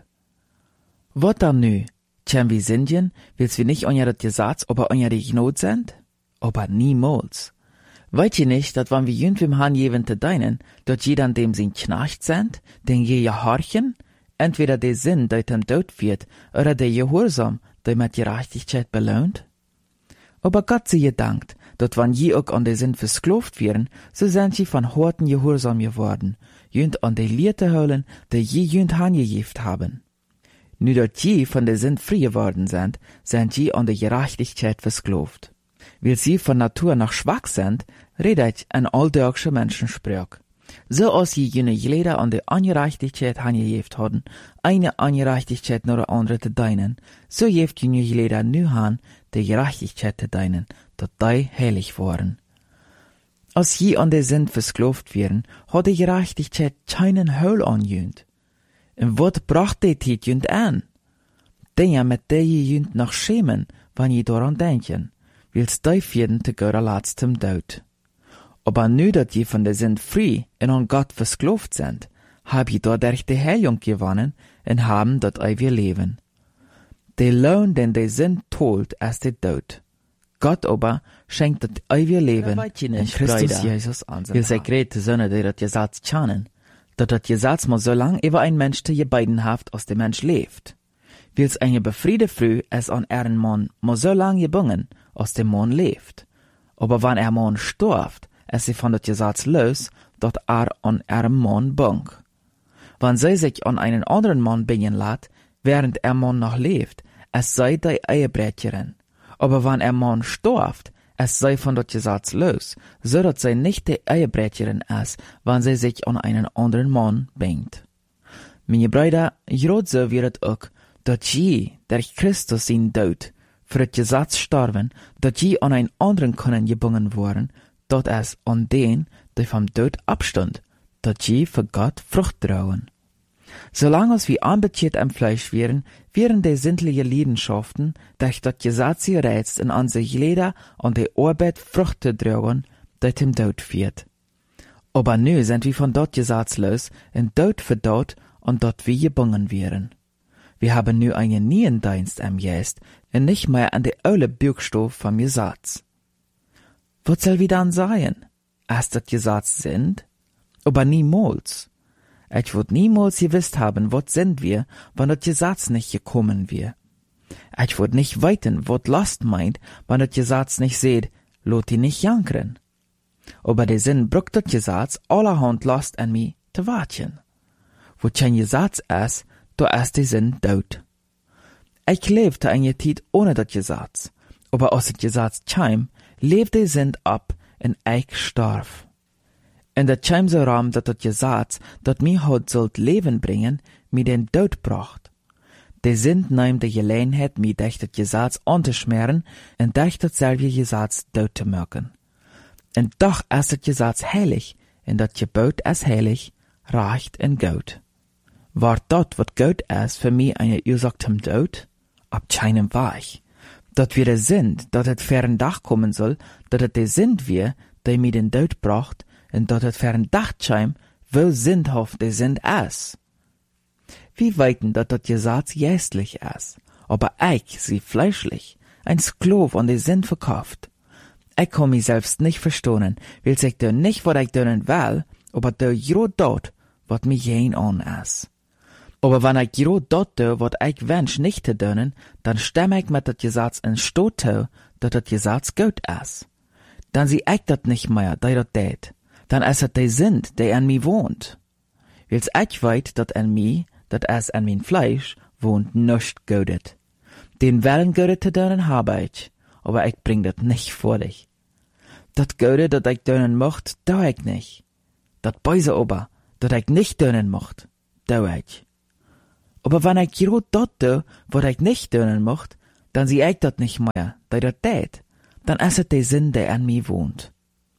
Wat dann nu? Tjen wir Sindjen, willst wir nicht unter das Gesetz, aber unter die Gnade sind? Aber niemals. Weißt ihr nicht, dass wenn wir jünd wem Han jewen te deinen, dort jeder an dem sie Knecht sind, den je horchen, entweder der Sinn, der dem Tod wird, oder der Gehorsam, der mit Gerechtigkeit belohnt? Aber Gott sei gedankt, dat wann je auch an der Sinn versklavt werden, so sind sie von harten Gehorsam geworden, jünd an der Lierte holen, der je jünd hangejeft haben. Nu dat je von der Sinn frei geworden sind je an der Gerechtigkeit versklavt. Weil sie von Natur noch schwach sind, redet ein alldeutscher Menschensprach. So als je jene Leder an der Ungerechtigkeit hangejeft haben, eine Ungerechtigkeit nur andere te deinen, so jeft jene Leder nu han, der Gerechtigkeit te deinen, dat die heilig waren. Als je an der Sinn versklavt werden, hat die Gerechtigkeit keinen Heul anjünd. Und wat bracht die Tiet jünd an? Dinge, mit der je jünd noch schämen, wann je daran denken, wills die vierden te göra letztem Tod. Aber nu dat je von der Sinn frei und an Gott versklavt sind, hab je dadurch die Heilung gewonnen und haben dat ewige Leben. Der Lohn, den der Sinn tolt, ist der Tod. Gott aber schenkt das ewige Leben in Christus Jesus an. Wir sei grete Söhne, die das Gesetz kennen, dat das Gesetz muss so lang über ein Mensch te gebeidenhaft aus dem Mensch lebt. Wils eine befriede Früh es an ihren Mann muss so lang gebungen aus dem Mann lebt. Aber wann Mann stirbt, es sie von das Gesetz los, dat an ihrem Mann bung. Wann sie sich an einen anderen Mann bingen lässt, während Mann noch lebt, es sei die Ehebrecherin. Aber wann Mann stirbt, es sei von das Gesetz los, so dass sie nicht die Ehebrecherin ist, wann sie sich an einen anderen Mann bingt. Meine Brüder, gerade so wird es auch, dass je, durch Christus ihn Tod, für das Gesetz starben, dass je an einen anderen können gebungen worden, dat es an den, die vom Tod abstand, dat je für Gott Frucht trauen. Solange als wir anbetiert am Fleisch wären die sinnliche Leidenschaften, durch das Gesetz reizt und an sich jeder an der Arbeit Frucht zu trauen, die dem Tod führt. Aber nu sind wir von dort Gesetz los und Tod für dort und dort wir gebungen wären. Wir haben nu einen neuen Dienst am Geist und nicht mehr an der alte Buchstabe vom Gesetz. Was soll wir dann sein? Erst das Gesetz sind? Aber niemals. Ich würd niemals gewusst haben, was sind wir, wenn das Gesetz nicht gekommen wär. Ich würd nicht weiten, was Last meint, wenn das Gesetz nicht seht, lot die nicht jankern. Aber der Sinn braucht das Gesetz allerhand Last an mich zu warten. Wo kein Gesetz ist, da ist der Sinn tot. Ich lebte eine Zeit ohne das Gesetz, aber aus das Gesetz kam, lebt der Sinn ab und ich starb. Und das kam so ram, dass das Gesetz, das mir heute sollt Leben bringen, mir den Tod bracht. Der Sinn nahm die Gelegenheit, mir durch das Gesetz anzuschmieren und durch dasselbe Gesetz tot zu machen. Und doch ist das Gesetz heilig, und das Gebot ist heilig, recht und gut. War dort, was gut ist, für mich eine Ursache zum Tod? Ab keinem Weg. Dat wir der Sinn, dat het fern Dach kommen soll, dat het der Sinn wir, der mir den Tod bracht, und dat het fern Dach scheim, wo sinnhaft der Sinn ist. Wir weiten, dat das Gesetz geistlich ist, aber ich, sie fleischlich, ein Sklav an der Sinn verkauft. Ich kann mich selbst nicht verstehen, will ich dir nicht, was ich dönen will, aber der gerade dort, was mir jen an ist. Aber wenn ich gerade dort tue, was ich wünsch nicht zu dönen, dann stimme ich mit das Gesetz in Stot zu, dass das Gesetz gut ist. Dann sieh ich das nicht mehr, der das tät. Dann ist es der Sinn, der an mir wohnt. Weil's ich weit, dass an mir, dass es an mein Fleisch, wohnt nicht Godet. Den Willen Godet zu dönen habe ich, aber ich bring das nicht vor dich. Das Gute, das ich dönen mocht, tue ich nicht. Das Böse aber, das ich nicht dönen mocht, tue ich. Aber wenn ich gerade dort tue, was ich nicht tun mocht, dann zie ich dat nicht mehr, da dat tät. Dann ist es der Sinn, der an mir wohnt.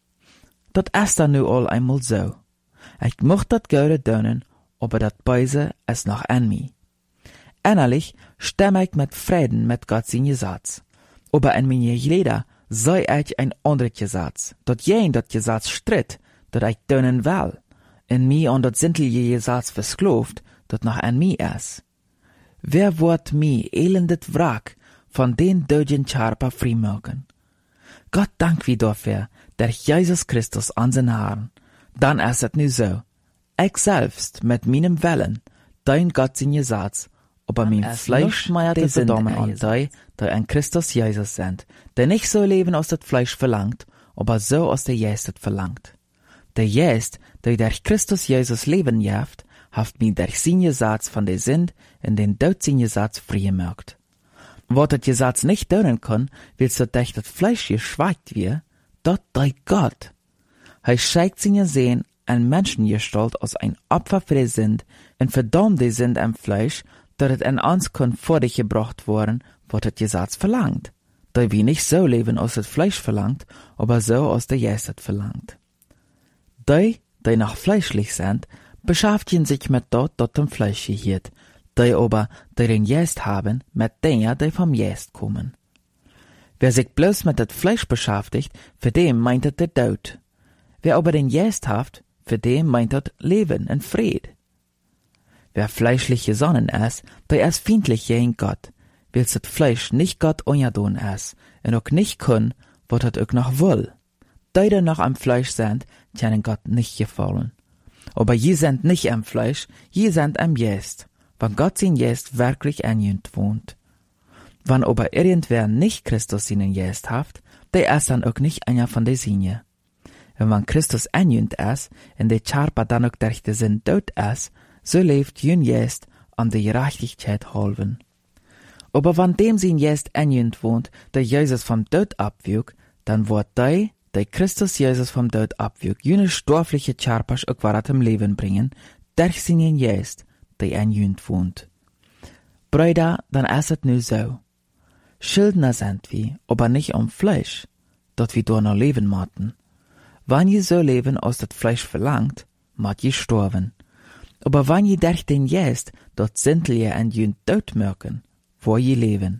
Dat ist dann nu all einmal so. Ich mocht dat Gute tun, aber dat Böse ist noch an mir. Innerlich stimme ich mit Frieden mit Gott sein Gesetz. Aber in meine Glieder sei ich ein anderer Gesetz. Dat jen dat Gesetz stritt, dat ich tun will. In mir an dat sintelige Gesetz verskloft, dat noch an mir ist. Wer wird mir elendet Wrack von den döden Charpa freimachen? Gott dank wie dafür, der Jesus Christus an den Haaren. Dann ist es nu so. Ich selbst mit meinem Willen, dein Gott sein Gesetz, aber mein Fleisch die Verdammung an die in Christus Jesus sind, der nicht so leben aus das Fleisch verlangt, aber so aus der Geist verlangt. Der Geist, der durch Christus Jesus leben jaft, haft mir durch sein Gesetz von der Sünd in den Tod sein Gesetz frei gemacht. Was das Gesetz nicht tun kann, willst du durch das Fleisch geschweigt wie, dort dei Gott. Er schickt seine Sehen an Menschengestalt aus ein Opfer für die Sünd und verdammt die Sünd am Fleisch, dass es in uns kann vor dich gebracht worden, was das Gesetz verlangt. Da wir nicht so leben aus das Fleisch verlangt, aber so aus der Geist verlangt. Die noch fleischlich sind, beschäftigen sich mit dort dem Fleisch gehiert, die aber, die den Geist haben, mit denen, die vom Geist kommen. Wer sich bloß mit das Fleisch beschäftigt, für den meint es der Tod. Wer aber den Geist haft, für den meint es Leben und Fried. Wer fleischlich gesonnen ist, der ist feindlich gegen Gott, weil das Fleisch nicht Gott ungedon ist und auch nicht kann, was es auch noch will. Die noch am Fleisch sind, können Gott nicht gefallen. Aber je sind nicht am Fleisch, je sind am Geist, wenn Gott sein Geist wirklich an ihnen wohnt. Wenn aber irgendwer nicht Christus seinen Geist haft, der ist dann auch nicht einer von der Sinne. Und wenn Christus an ihnen ist, und der Charpa dann auch durch den Sinn tot ist, so lebt jün Geist an der Gerechtigkeit halben. Aber wenn dem sein Geist an ihnen wohnt, der Jesus vom Tod abwürgt, dann wird der Christus Jesus vom Tod abwürgt, jene stoffliche Charpas auch wieder zum Leben bringen, durch seinen Geist, der an ihnen wohnt. Brüder, dann ist es nu so. Schuldner sind wir, aber nicht am Fleisch, dat wir noch leben mochten. Wenn je so leben, aus das Fleisch verlangt, mat je sterben. Aber wenn je durch den Geist, dat sintel je an jün Tod merken, wo je leben.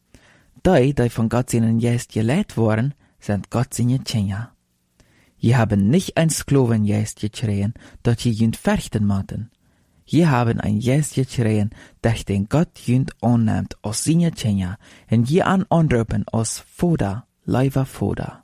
Die von Gott seinen Geist gelehrt worden, sind Gott seine Kinder. Je haben nicht ein Sklavengeist geschrien, dat je jünd fürchten mochten. Je haben ein Geist geschrien, durch den Gott jünd annimmt aus seine Kinder, und je anrufen aus Vater, lieber Vater.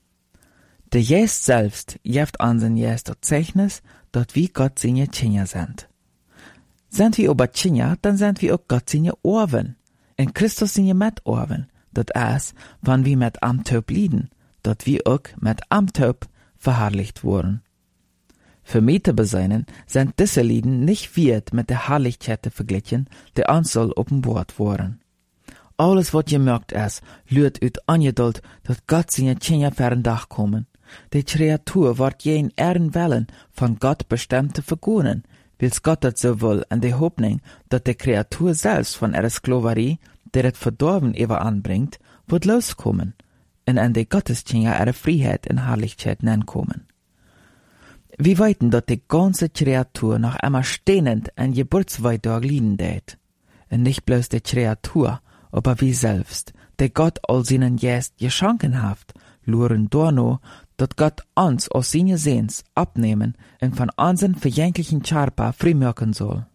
Der Geist selbst gibt an den Geist das Zeichnis, dass wir Gott seine Kinder sind. Sind wir aber Kinder, dann sind wir auch Gott seine Orven. In Christus seine Mitorven. Das ist, wenn wir mit am Tod lieden, dass wir auch mit am Tod verherrlicht wurden. Für mich zu beseinen, sind diese Lieden nicht wert mit der Herrlichkeit verglichen, die uns soll offenbart worden. Alles, was gemerkt ist, lürt uit Angeduld, dass Gott seine Kinder für ein Dach kommen. Die Kreatur wird jeden Ehrenwillen von Gott bestimmt zu vergonnen, wills Gott das so will, in der Hoffnung, dass die Kreatur selbst von ihrer Sklaverei, die das Verdorben über anbringt, wird loskommen, und in die Gotteskinder ihre Freiheit und Herrlichkeit kommen. Wir weiten, dass die ganze Kreatur noch einmal stehnend ein Geburtsweitag liegen tät. Und nicht bloß die Kreatur, aber wir selbst, der Gott all seinen Geist geschenken haft, luren dorno, dass Gott uns aus seinen Sehns abnehmen und von unseren verjänglichen Charpa freimachen soll.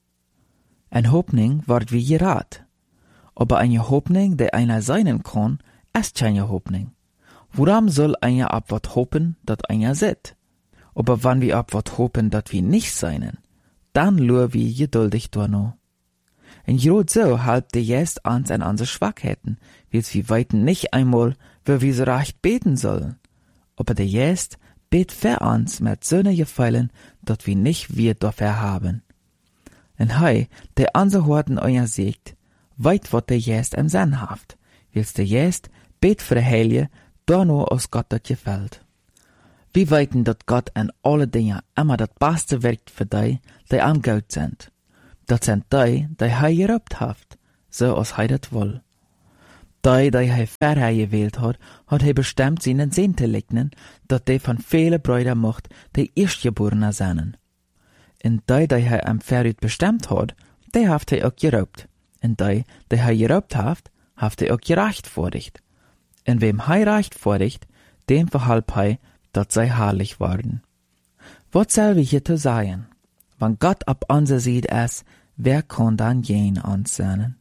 Eine Hoffnung wird wie gerat. Aber eine Hoffnung, die einer sein kann, ist keine Hoffnung. Woran soll einer ab wat hoffen, dat einer sieht? Aber wenn wir ab wat hoffen, dat wir nicht seinen, dann luren wir geduldig dorno. Und gerade so halb der Geist uns an unsere Schwachheiten, wils wir weiten nicht einmal, wo wir so recht beten sollen. Aber der Geist bet für uns mit so ne Gefallen, dat wir nicht wir dafür haben. Und hei, der unser Horten euer siegt, weit wat der Geist im Sinn haft, wils der Geist bet für Heilige, da nur aus Gott dat gefällt. Wir weiten, dat Gott in alle Dinge immer das Beste wirkt für die am Gott sind. Dat zijn die hij geroopt heeft, zoals hij dat wil. Die hij verher gewählt hat hij bestemd zijn zin te lignen, dat die van vele Brüder mocht, die Erstgeborene zijn. En die hij hem veruit bestemd had, die heeft hij ook geroopt. En die hij geroopt heeft hij ook gerechtvaardigd. En wem hij rechtvaardigt, dem verhalb hij, dat zij heilig worden. Wat zal we hier te zeggen? Wenn Gott op onze zijde is, wer kann dan jen ons zijn?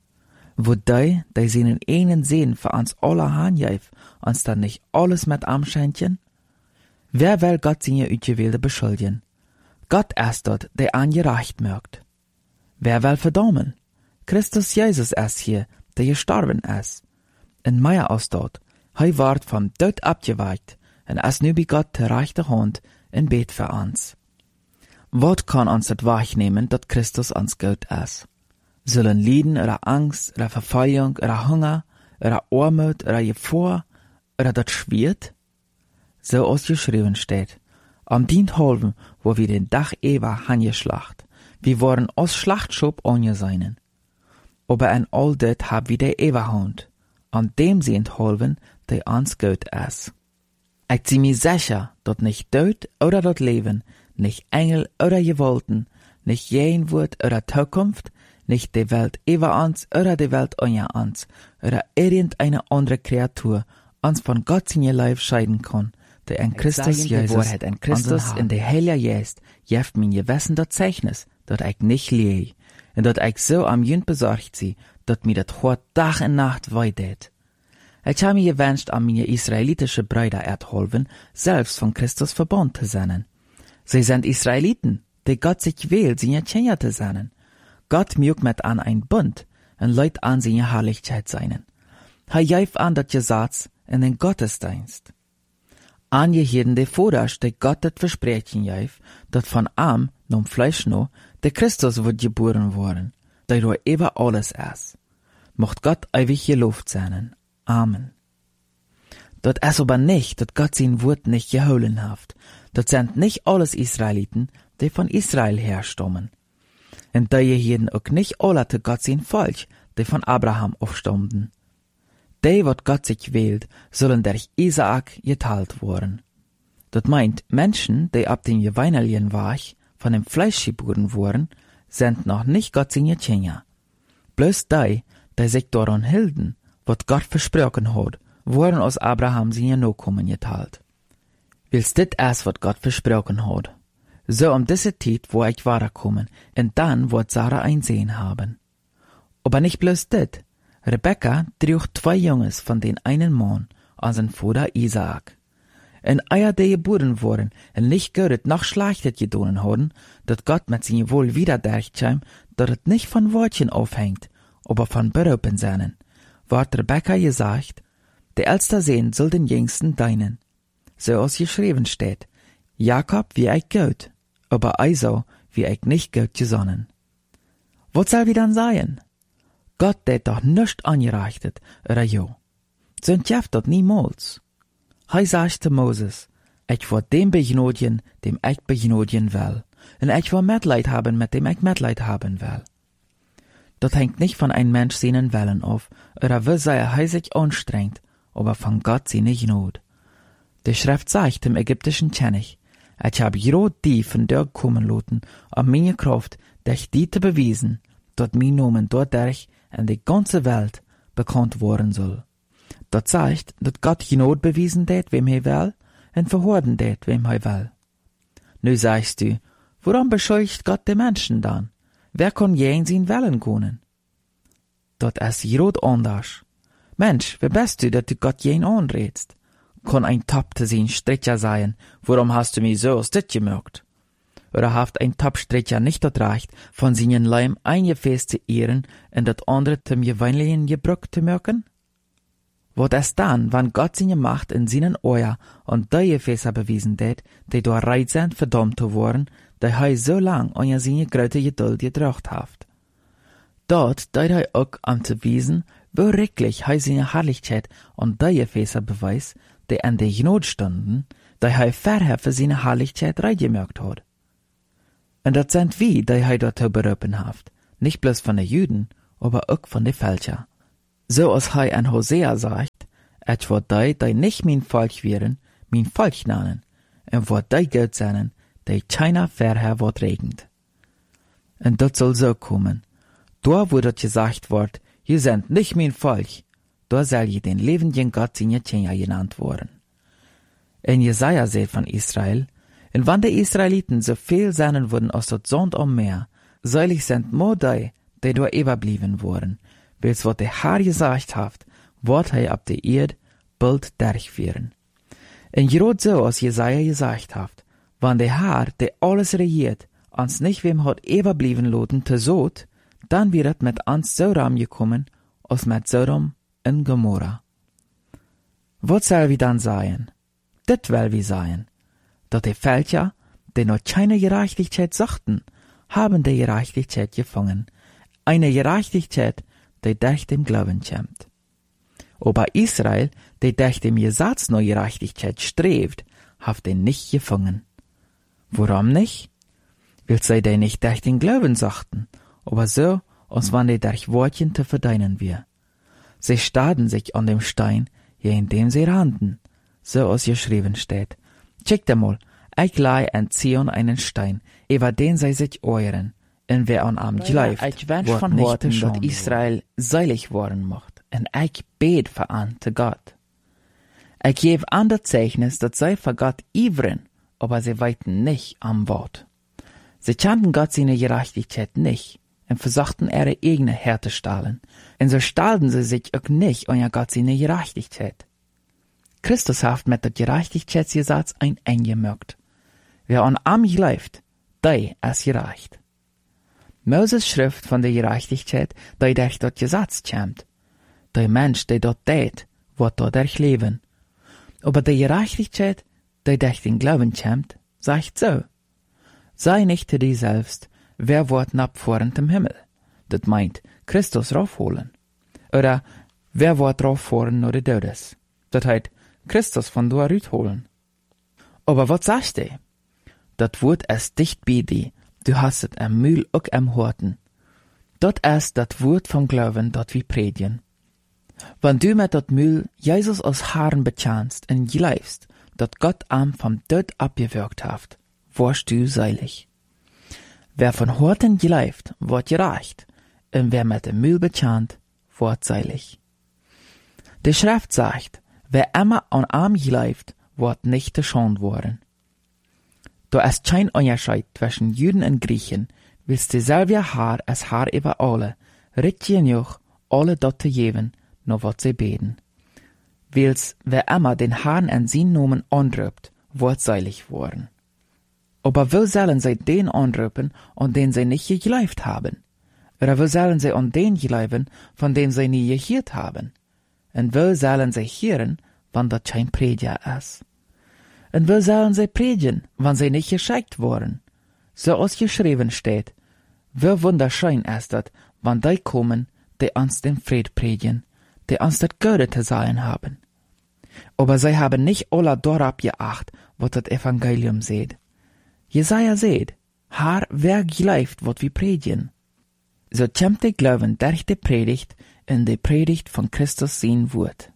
Wo die seinen einen Sinn für uns alle hanjäf, uns dann nicht alles mit amschenchen? Wer will Gott seine Utgewählte beschuldigen? Gott ist dort, der angerecht mögt. Wer will verdammen? Christus Jesus ist hier, der gestorben ist. En Meier aus dort, hei ward vom Tod abgeweicht, en ist nu bei Gott der rechte Hand in Bet für uns. Wat kann uns das wahrnehmen, dass Christus uns Gott ist? Zullen Leiden oder Angst oder Verfolgung oder Hunger oder Armut oder Gefahr oder das Schwert? So als geschrieben steht, am dient halben, wo wir den Dach Eva hangeschlacht, wir waren als Schlachtschub angeseinen. Aber an all das hab wir der Eva Hand, an dem sie enthalben, der uns Gott ist. Ich zieh mir sicher, dat nicht Tod oder dat Leben, nicht Engel oder Gewalten, nicht Jenwort oder Zukunft, nicht die Welt über uns oder die Welt unter uns oder irgendeine andere Kreatur uns von Gott seine Leib scheiden kann, der in Christus Jesus, in Christus in der Heilige Geist, jeft mein Gewissen das Zeichnis, dat ich nicht lieh, und dat ich so am Jünd besorgt sie, dat mir dat Hort Tag und Nacht weidet. Ich habe mir gewünscht, an meine israelitische Brüder erhalten, selbst von Christus verbunden zu sein. Sie sind Israeliten, die Gott sich wählt, seine Kinder zu sein. Gott mögt mit an ein Bund und leut an seine Herrlichkeit seinen. Er jäuf an dat Gesetz in den Gottesdienst. Angeheben de Vorderst, de Gott dat Versprechen jäuf, dat von am, nom Fleisch no, der Christus wird geboren worden, der durch über alles ist. Mocht Gott ewig gelobt sein. Amen. Dat ist aber nicht, dat Gott sein Wort nicht geholen haft. Dat sind nicht alles Israeliten, die von Israel herstammen. Und die jeden auch nicht alle zu Gott sein Volk, die von Abraham aufstammten. Die, wat Gott sich wählt, sollen durch Isaak geteilt worden. Dat meint, Menschen, die ab dem Evangelium Weg von dem Fleisch geboren wurden, sind noch nicht Gott seine Kinder. Bloß die sich daran hielten, wat Gott versprochen hat, wurden aus Abraham seine Nachkommen geteilt. Willst dit erst, wat Gott versprochen hat? So diese Zeit, wo ich weiterkommen, und dann wird Sarah ein Sehen haben. Aber nicht bloß dit. Rebekka trug 2 Junges von den einen Mann an sein Vater Isaak. Und eier die geboren wurden, und nicht Gott noch Schlechtes getan haben, dat Gott mit seinem Wohl wieder durchkam, dat es nicht von Wortchen aufhängt, aber von Berufen seinen, ward Rebekka gesagt, der älteste Sohn soll den jüngsten deinen. So als geschrieben steht, Jakob wie ich Gott, aber Esau wie ich nicht Gott gesonnen. Was soll wir dann sein? Gott det doch nicht angerechtet, oder jo. So entjeft dort niemals. Hij sagt zu Moses, ich will dem begnodigen, dem ich begnodigen will, und ich will Mitleid haben, mit dem ich Mitleid haben will. Das hängt nicht von einem Mensch seinen Willen auf, oder wie sehr er sich anstrengt, aber von Gott seine Gnade. Die Schrift sagt dem ägyptischen König, ich habe gerade die von dort kommen lassen, um meine Kraft, durch die zu bewiesen, dass mein Namen dadurch in die ganze Welt bekannt worden soll. Das zeigt, dass Gott Gnade bewiesen det, wem er will, und verhorden det, wem er will. Nu sagst du, warum beschuldigt Gott die Menschen dann? Wer kann je in sein Willen können? Das ist gerade anders. Mensch, wer bist du, dass du Gott jeden anredst? Kann ein Top zu sein Stricher sein, warum hast du mich so aus dit gemerkt? Oder haft ein Top-Stricher nicht das Recht, von seinen Leim ein Gefäß zu ehren und das andere zum gewöhnlichen Gebrauch zu merken? Was ist dann, wenn Gott seine Macht in seinen Ohren und die Gefäße bewiesen hat, die durch Reit sind, verdammt zu worden, die er so lang an seine große Geduld getracht hat? Dort deit er auch an zu wiesen, wo wirklich er seine Herrlichkeit und die Gefäße beweist, die an der Gnade standen, die er vorher für seine Herrlichkeit reingemerkt hat. Und dat sind wie, die hij dazu berufen haft. Nicht bloß von den Juden, aber auch von den Fälscher. So als hij an Hosea sagt, et wird die nicht mein Volk wären, mein Volk nennen, und wird die Gott sein, die keiner vorher wird regend. Und das soll so kommen. Da, wo das gesagt wird, ihr seid nicht mein Volk, da soll je den lebenden Gott seine Kinder genannt worden. In Jesaja sagt von Israel, und wann die Israeliten so viel sein würden als das Sand am Meer, seilig sind nur die da überblieben wurden, bis was der Herr gesagt hat, wird er ab der Erde bald durchführen. Und gerade so, als Jesaja gesagt hat, wann der Herr, der alles regiert, uns nicht wem hat überblieben loten te Sod, dann wird es mit uns Sodom gekommen, als mit Sodom und Gomorra. Was soll wir dann sein? Das will wir sein, dass die Völker, die noch keine Gerechtigkeit suchten, haben die Gerechtigkeit gefangen, eine Gerechtigkeit, die durch dem Glauben kommt. Aber Israel, die durch dem Gesetz nach Gerechtigkeit strebt, hat den nicht gefangen. Warum nicht? Weil sie die nicht durch den Glauben suchten, aber so, als wenn die durch Wortchen zu verdienen wir. Sie starrten sich an dem Stein, je indem sie rannten, so als geschrieben steht. Checkt einmal, ich leih an Zion einen Stein, über den sie sich euren, und wer an am gleift, ich wünsch von heute, dass Israel seilig worden macht, und ich bet für an zu Gott. Ich gebe an das Zeichnis, dass sie für Gott ivern, aber sie weiten nicht am Wort. Sie kannten Gott seine Gerechtigkeit nicht und versuchten ihre eigene herzustellen, und so stahlten sie sich auch nicht an Gott seine Gerechtigkeit. Christus hat mit der Gerechtigkeitsgesetz ein eingemerkt. Wer an am glaubt, der ist gerecht. Moses Schrift von der Gerechtigkeit, die durch das Gesetz kommt. Der Mensch, der dort tät, wird dadurch leben. Aber die Gerechtigkeit, die durch den Glauben kommt, sagt so: Sei nicht zu dir selbst, wer wird abfahren zum Himmel? Das meint, Christus raufholen. Oder, wer wird rauffahren nach der Todes? Das heißt, Christus von dort holen. Aber was sagst du? Das Wort ist dicht bei dir, du hast es am Mühl auch am Horten. Das ist das Wort vom Glauben, das wir predigen. Wenn du mit dat Mühl Jesus als Herrn bekennst und glaubst, dass Gott am vom Tod abgewirkt hat, wirst du seilig. Wer von Horten glaubt, wird gerecht, und wer mit dem Mühl bekennt, wird seilig. Die Schrift sagt, wer immer an arm glaubt, wird nicht geschont worden. Da ist kein Unterschied zwischen Juden und Griechen, weil dieselbe Herr als Herr über alle, recht genug, alle dort zu geben, nur was sie beten. Weil's wer immer den Herrn an seinen Namen anruft, wird seilig worden. Aber wo sollen sie den anrufen, an den sie nicht geglaubt haben? Oder wo sollen sie an den glauben, von dem sie nie gehört haben? Und wo sollen sie hören, wenn das kein Prediger ist? Und wo sollen sie predigen, wenn sie nicht geschickt wurden? So als geschrieben steht, wie wunderschön ist das, wenn die kommen, die uns den Fried predigen, die uns das Gute zu sagen haben. Aber sie haben nicht alle darauf geachtet, was das Evangelium sagt. Jesaja sagt, Herr, wer glaubt, was wir predigen? So kommt der Glauben durch die Predigt in die Predigt von Christus sein Wort.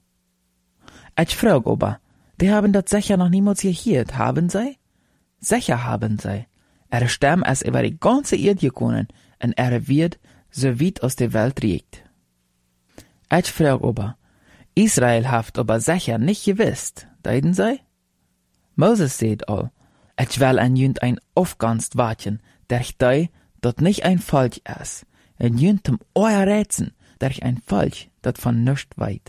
Ich frage aber, die haben das sicher noch niemals gehört, haben sie? Sicher haben sie. Ihre Stimme ist über die ganze Erde gekommen und ihre wird so weit aus der Welt reicht. Ich frage aber, Israel hat aber sicher nicht gewusst, deuten sie? Moses sagt all, ich will an jünd ein aufganst warten, durch die, dat nicht ein Volk ist, und jünd zum euer Rätsen, durch ein Volk, dat von nichts weit.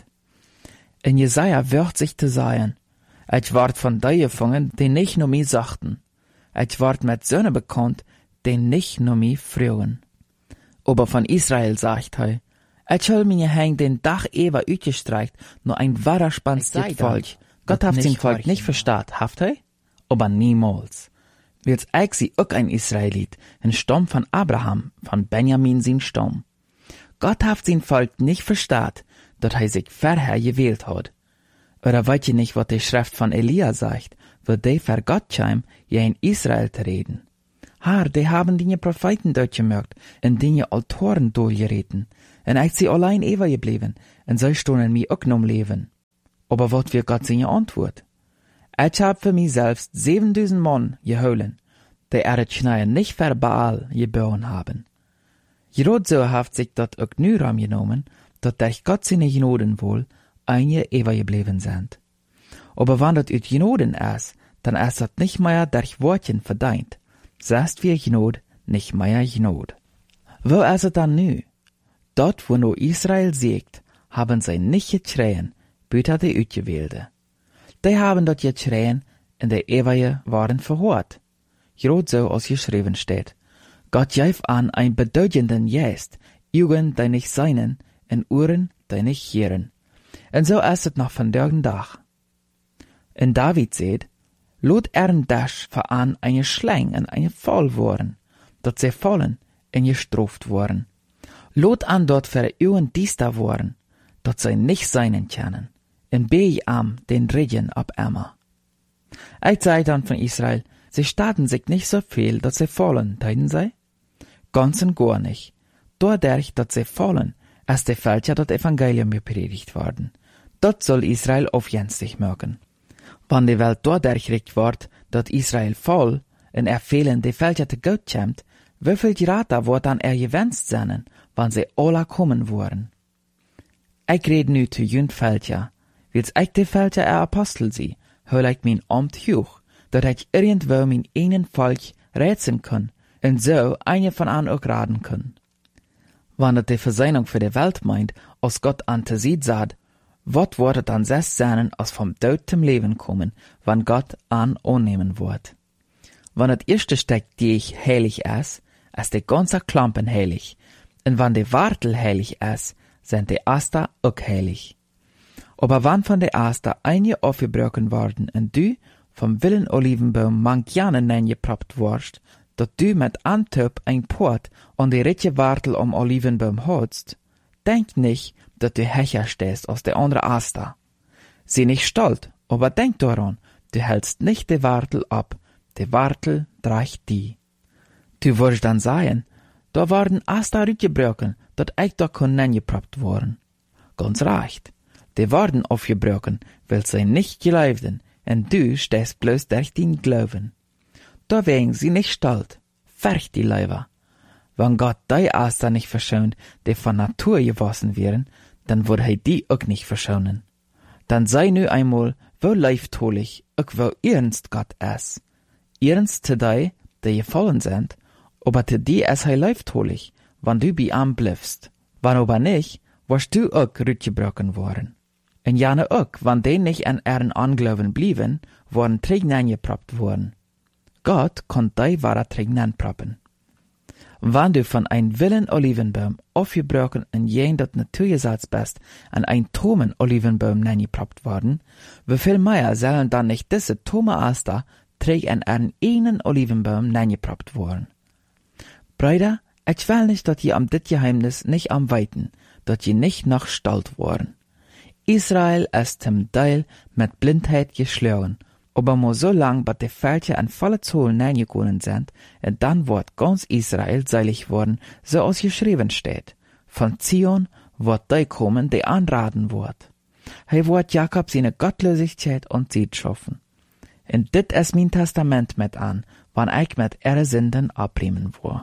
In Jesaja wird sich zu sagen, ich ward von die gefangen, die nicht nur mich sagten. Ich ward mit Söhne bekannt, die nicht nur mich frühen. Aber von Israel sagt er, ich hol mir hängt den Dach eber utgestreikt, nur ein wahrer spannendes Volk. Gott hat sein Volk nicht verstaat, haft er? Aber niemals. Wils ich sie auch ein Israelit, ein Stamm von Abraham, von Benjamin sein Stamm. Gott hat sein Volk nicht verstaat, dass er sich vorher gewählt hat. Oder wollt ihr nicht, was die Schrift von Elia sagt, wo die für Gott kam, ja in Israel zu reden? Haar, die haben die Propheten durchgemerkt en die Autoren doorgereten. En ik sie allein eeuwig gebleven, en zij stonden mij ook nom leven. Aber wat wir Gott seine Antwort? Ich hab für mich selbst 7000 Mann geholen, die het Schneien nicht für Baal geboren haben. Gerade so haft sich dat ook nu ram genomen, dat durch Gott seine Genoden wohl einige ewig geblieben sind. Aber wann dat uit Genoden ist, dann ist dat nicht mehr durch Wortchen verdient. Sagst wir Genod, nicht mehr Genod. Wo ist es dann nu? Dort, wo nur Israel siegt, haben sie nicht geschrien, büter die Utgewählte. Die haben dort geschrien, in der Ewige waren verhört. Gerade so als geschrieben steht. Gott gif an ein bedeutenden Jest, Augen, die nicht seinen, en Ohren, die nicht hören. Und so ist es noch von dergen Tag. Und David sagt, lot Dash veran eine Schlang en eine Fall worden, dat sie fallen en gestraft worden. Lot an dort für Augen diester worden, dat sie nicht seinen kennen, en bei am den Regen ab Emma. Ich sei dann von Israel, sie starten sich nicht so viel, dass sie fallen, teiden sie? Ganz und gar nicht. Dadurch, dass sie fallen, ist der Fälscher das Evangelium gepredigt worden. Dort soll Israel aufjenstig merken. Wann die Welt dadurch recht wird, dass Israel fall, und fehlen die Fälscher zu Gott kommt, wieviel Gerata wird dann gewünscht sein, wann sie alle kommen wollen? Ich rede nu zu jünd Fälscher, wils ich die Fälscher Apostel sie, hol ich mein Amt hoch, dat ich irgendwo mein einen Volk rätseln kann, und so eine von an auch raten kann. Wann das die Versöhnung für die Welt meint, als Gott an te sieht sagt, wat wird dann selbst sein, als vom Tod zum Leben kommen, wann Gott an annehmen wird. Wann das erste Stück, die ich heilig ist die ganze Klampen heilig, und wann die Wartel heilig ist, sind die Aster auch heilig. Aber wann von der Aster einige aufgebrochen worden, und du vom Willen Olivenbaum manchjane neingeproppt warst, dat du mit Antop ein Port an die richtige Wartel Olivenbaum hast, denk nicht, dat du hecher stehst aus der andere Aster. Sieh nicht stolz, aber denk daran, du hältst nicht die Wartel ab, die Wartel dreigt die. Du wirst dann sagen, da waren Aster rütgebrochen, dat ich da kon neingeproppt worden. Ganz recht, die waren aufgebrochen, weil sie nicht glaubten, und du stehst bloß durch den Glauben. Da wegen sie nicht stolz, ferch die Leiber. Wenn Gott die Aster nicht verschont, die von Natur gewassen wären, dann wird die auch nicht verschonen. Dann sei nu einmal, wo leiftolig, auch wo ernst Gott ist. Ernst zu die gefallen sind, aber zu die ist leiftolig, wenn du bei ihm bliffst. Wenn aber nicht, wirst du auch rütgebrochen worden. Und jane auch, wenn die nicht an ihren Anglauben blieben, worden Trägen angeproppt worden. Gott kann die wahre Trägen anproppen. Wenn du von ein Willen Olivenbaum aufgebrochen und jen dat Naturgesetz bist, an ein Tomen Olivenbaum angeproppt worden, wieviel mehr sollen dann nicht diese Tome Aster Träg an einen Olivenbaum angeproppt worden? Brüder, ich will nicht, dass ihr am dit Geheimnis nicht am weiten, dass ihr nicht noch stolz worden. Israel ist zum Teil mit Blindheit geschlagen, aber nur so lang, bis die Fälscher an volle Zoll hineingegangen sind, und dann wird ganz Israel seilig worden, so als geschrieben steht. Von Zion wird die kommen, die anraten wird. Wird Jakob seine Gottlosigkeit und Zeit schaffen. Und dit ist mein Testament mit an, wann ich mit ihre Sünden abbremen will.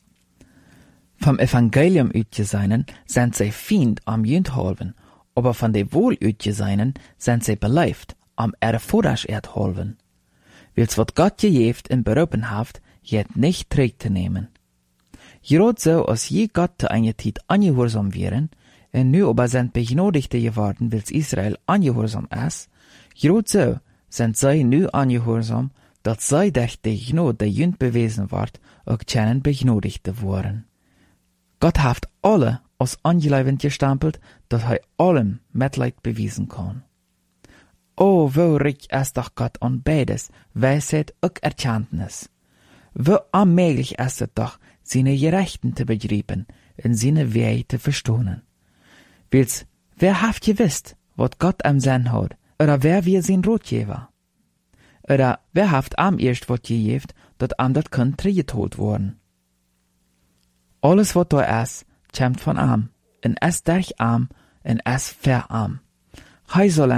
Vom Evangelium utgeseinen sind sie Feind am Jündhalven, aber von de wohl utgeseinen sind sie beleeft am Vorrasch erdhalven. Wils wat Gott gejeft in berupen haft, jet nicht trägt zu nehmen. Gerade so, als je Gott zu einer Zeit angehorsam wären, und nu aber sind begnadigte geworden, wils Israel angehorsam ist, gerade so sind sie nu angehorsam, dass sie durch die Gnade der Jünd bewiesen ward, auch kennen begnadigte worden. Gott haft alle als angelevend gestempelt, dass allem Mitleid bewiesen kann. Oh, wo reich ist doch Gott an beides, Weisheit und Erkenntnis. Wo unmöglich ist es doch, seine Gerechten zu begreifen und seine Wege zu verstehen. Wils, wer haft gewusst, wat Gott am Sinn hat, oder wer wir sein Rotgeber? Oder wer haft am erst wat gegeben, dat am dat Kind triegetholt worden. Alles wat da is, kämt von am, en es derch am, en es ver am. Hij soll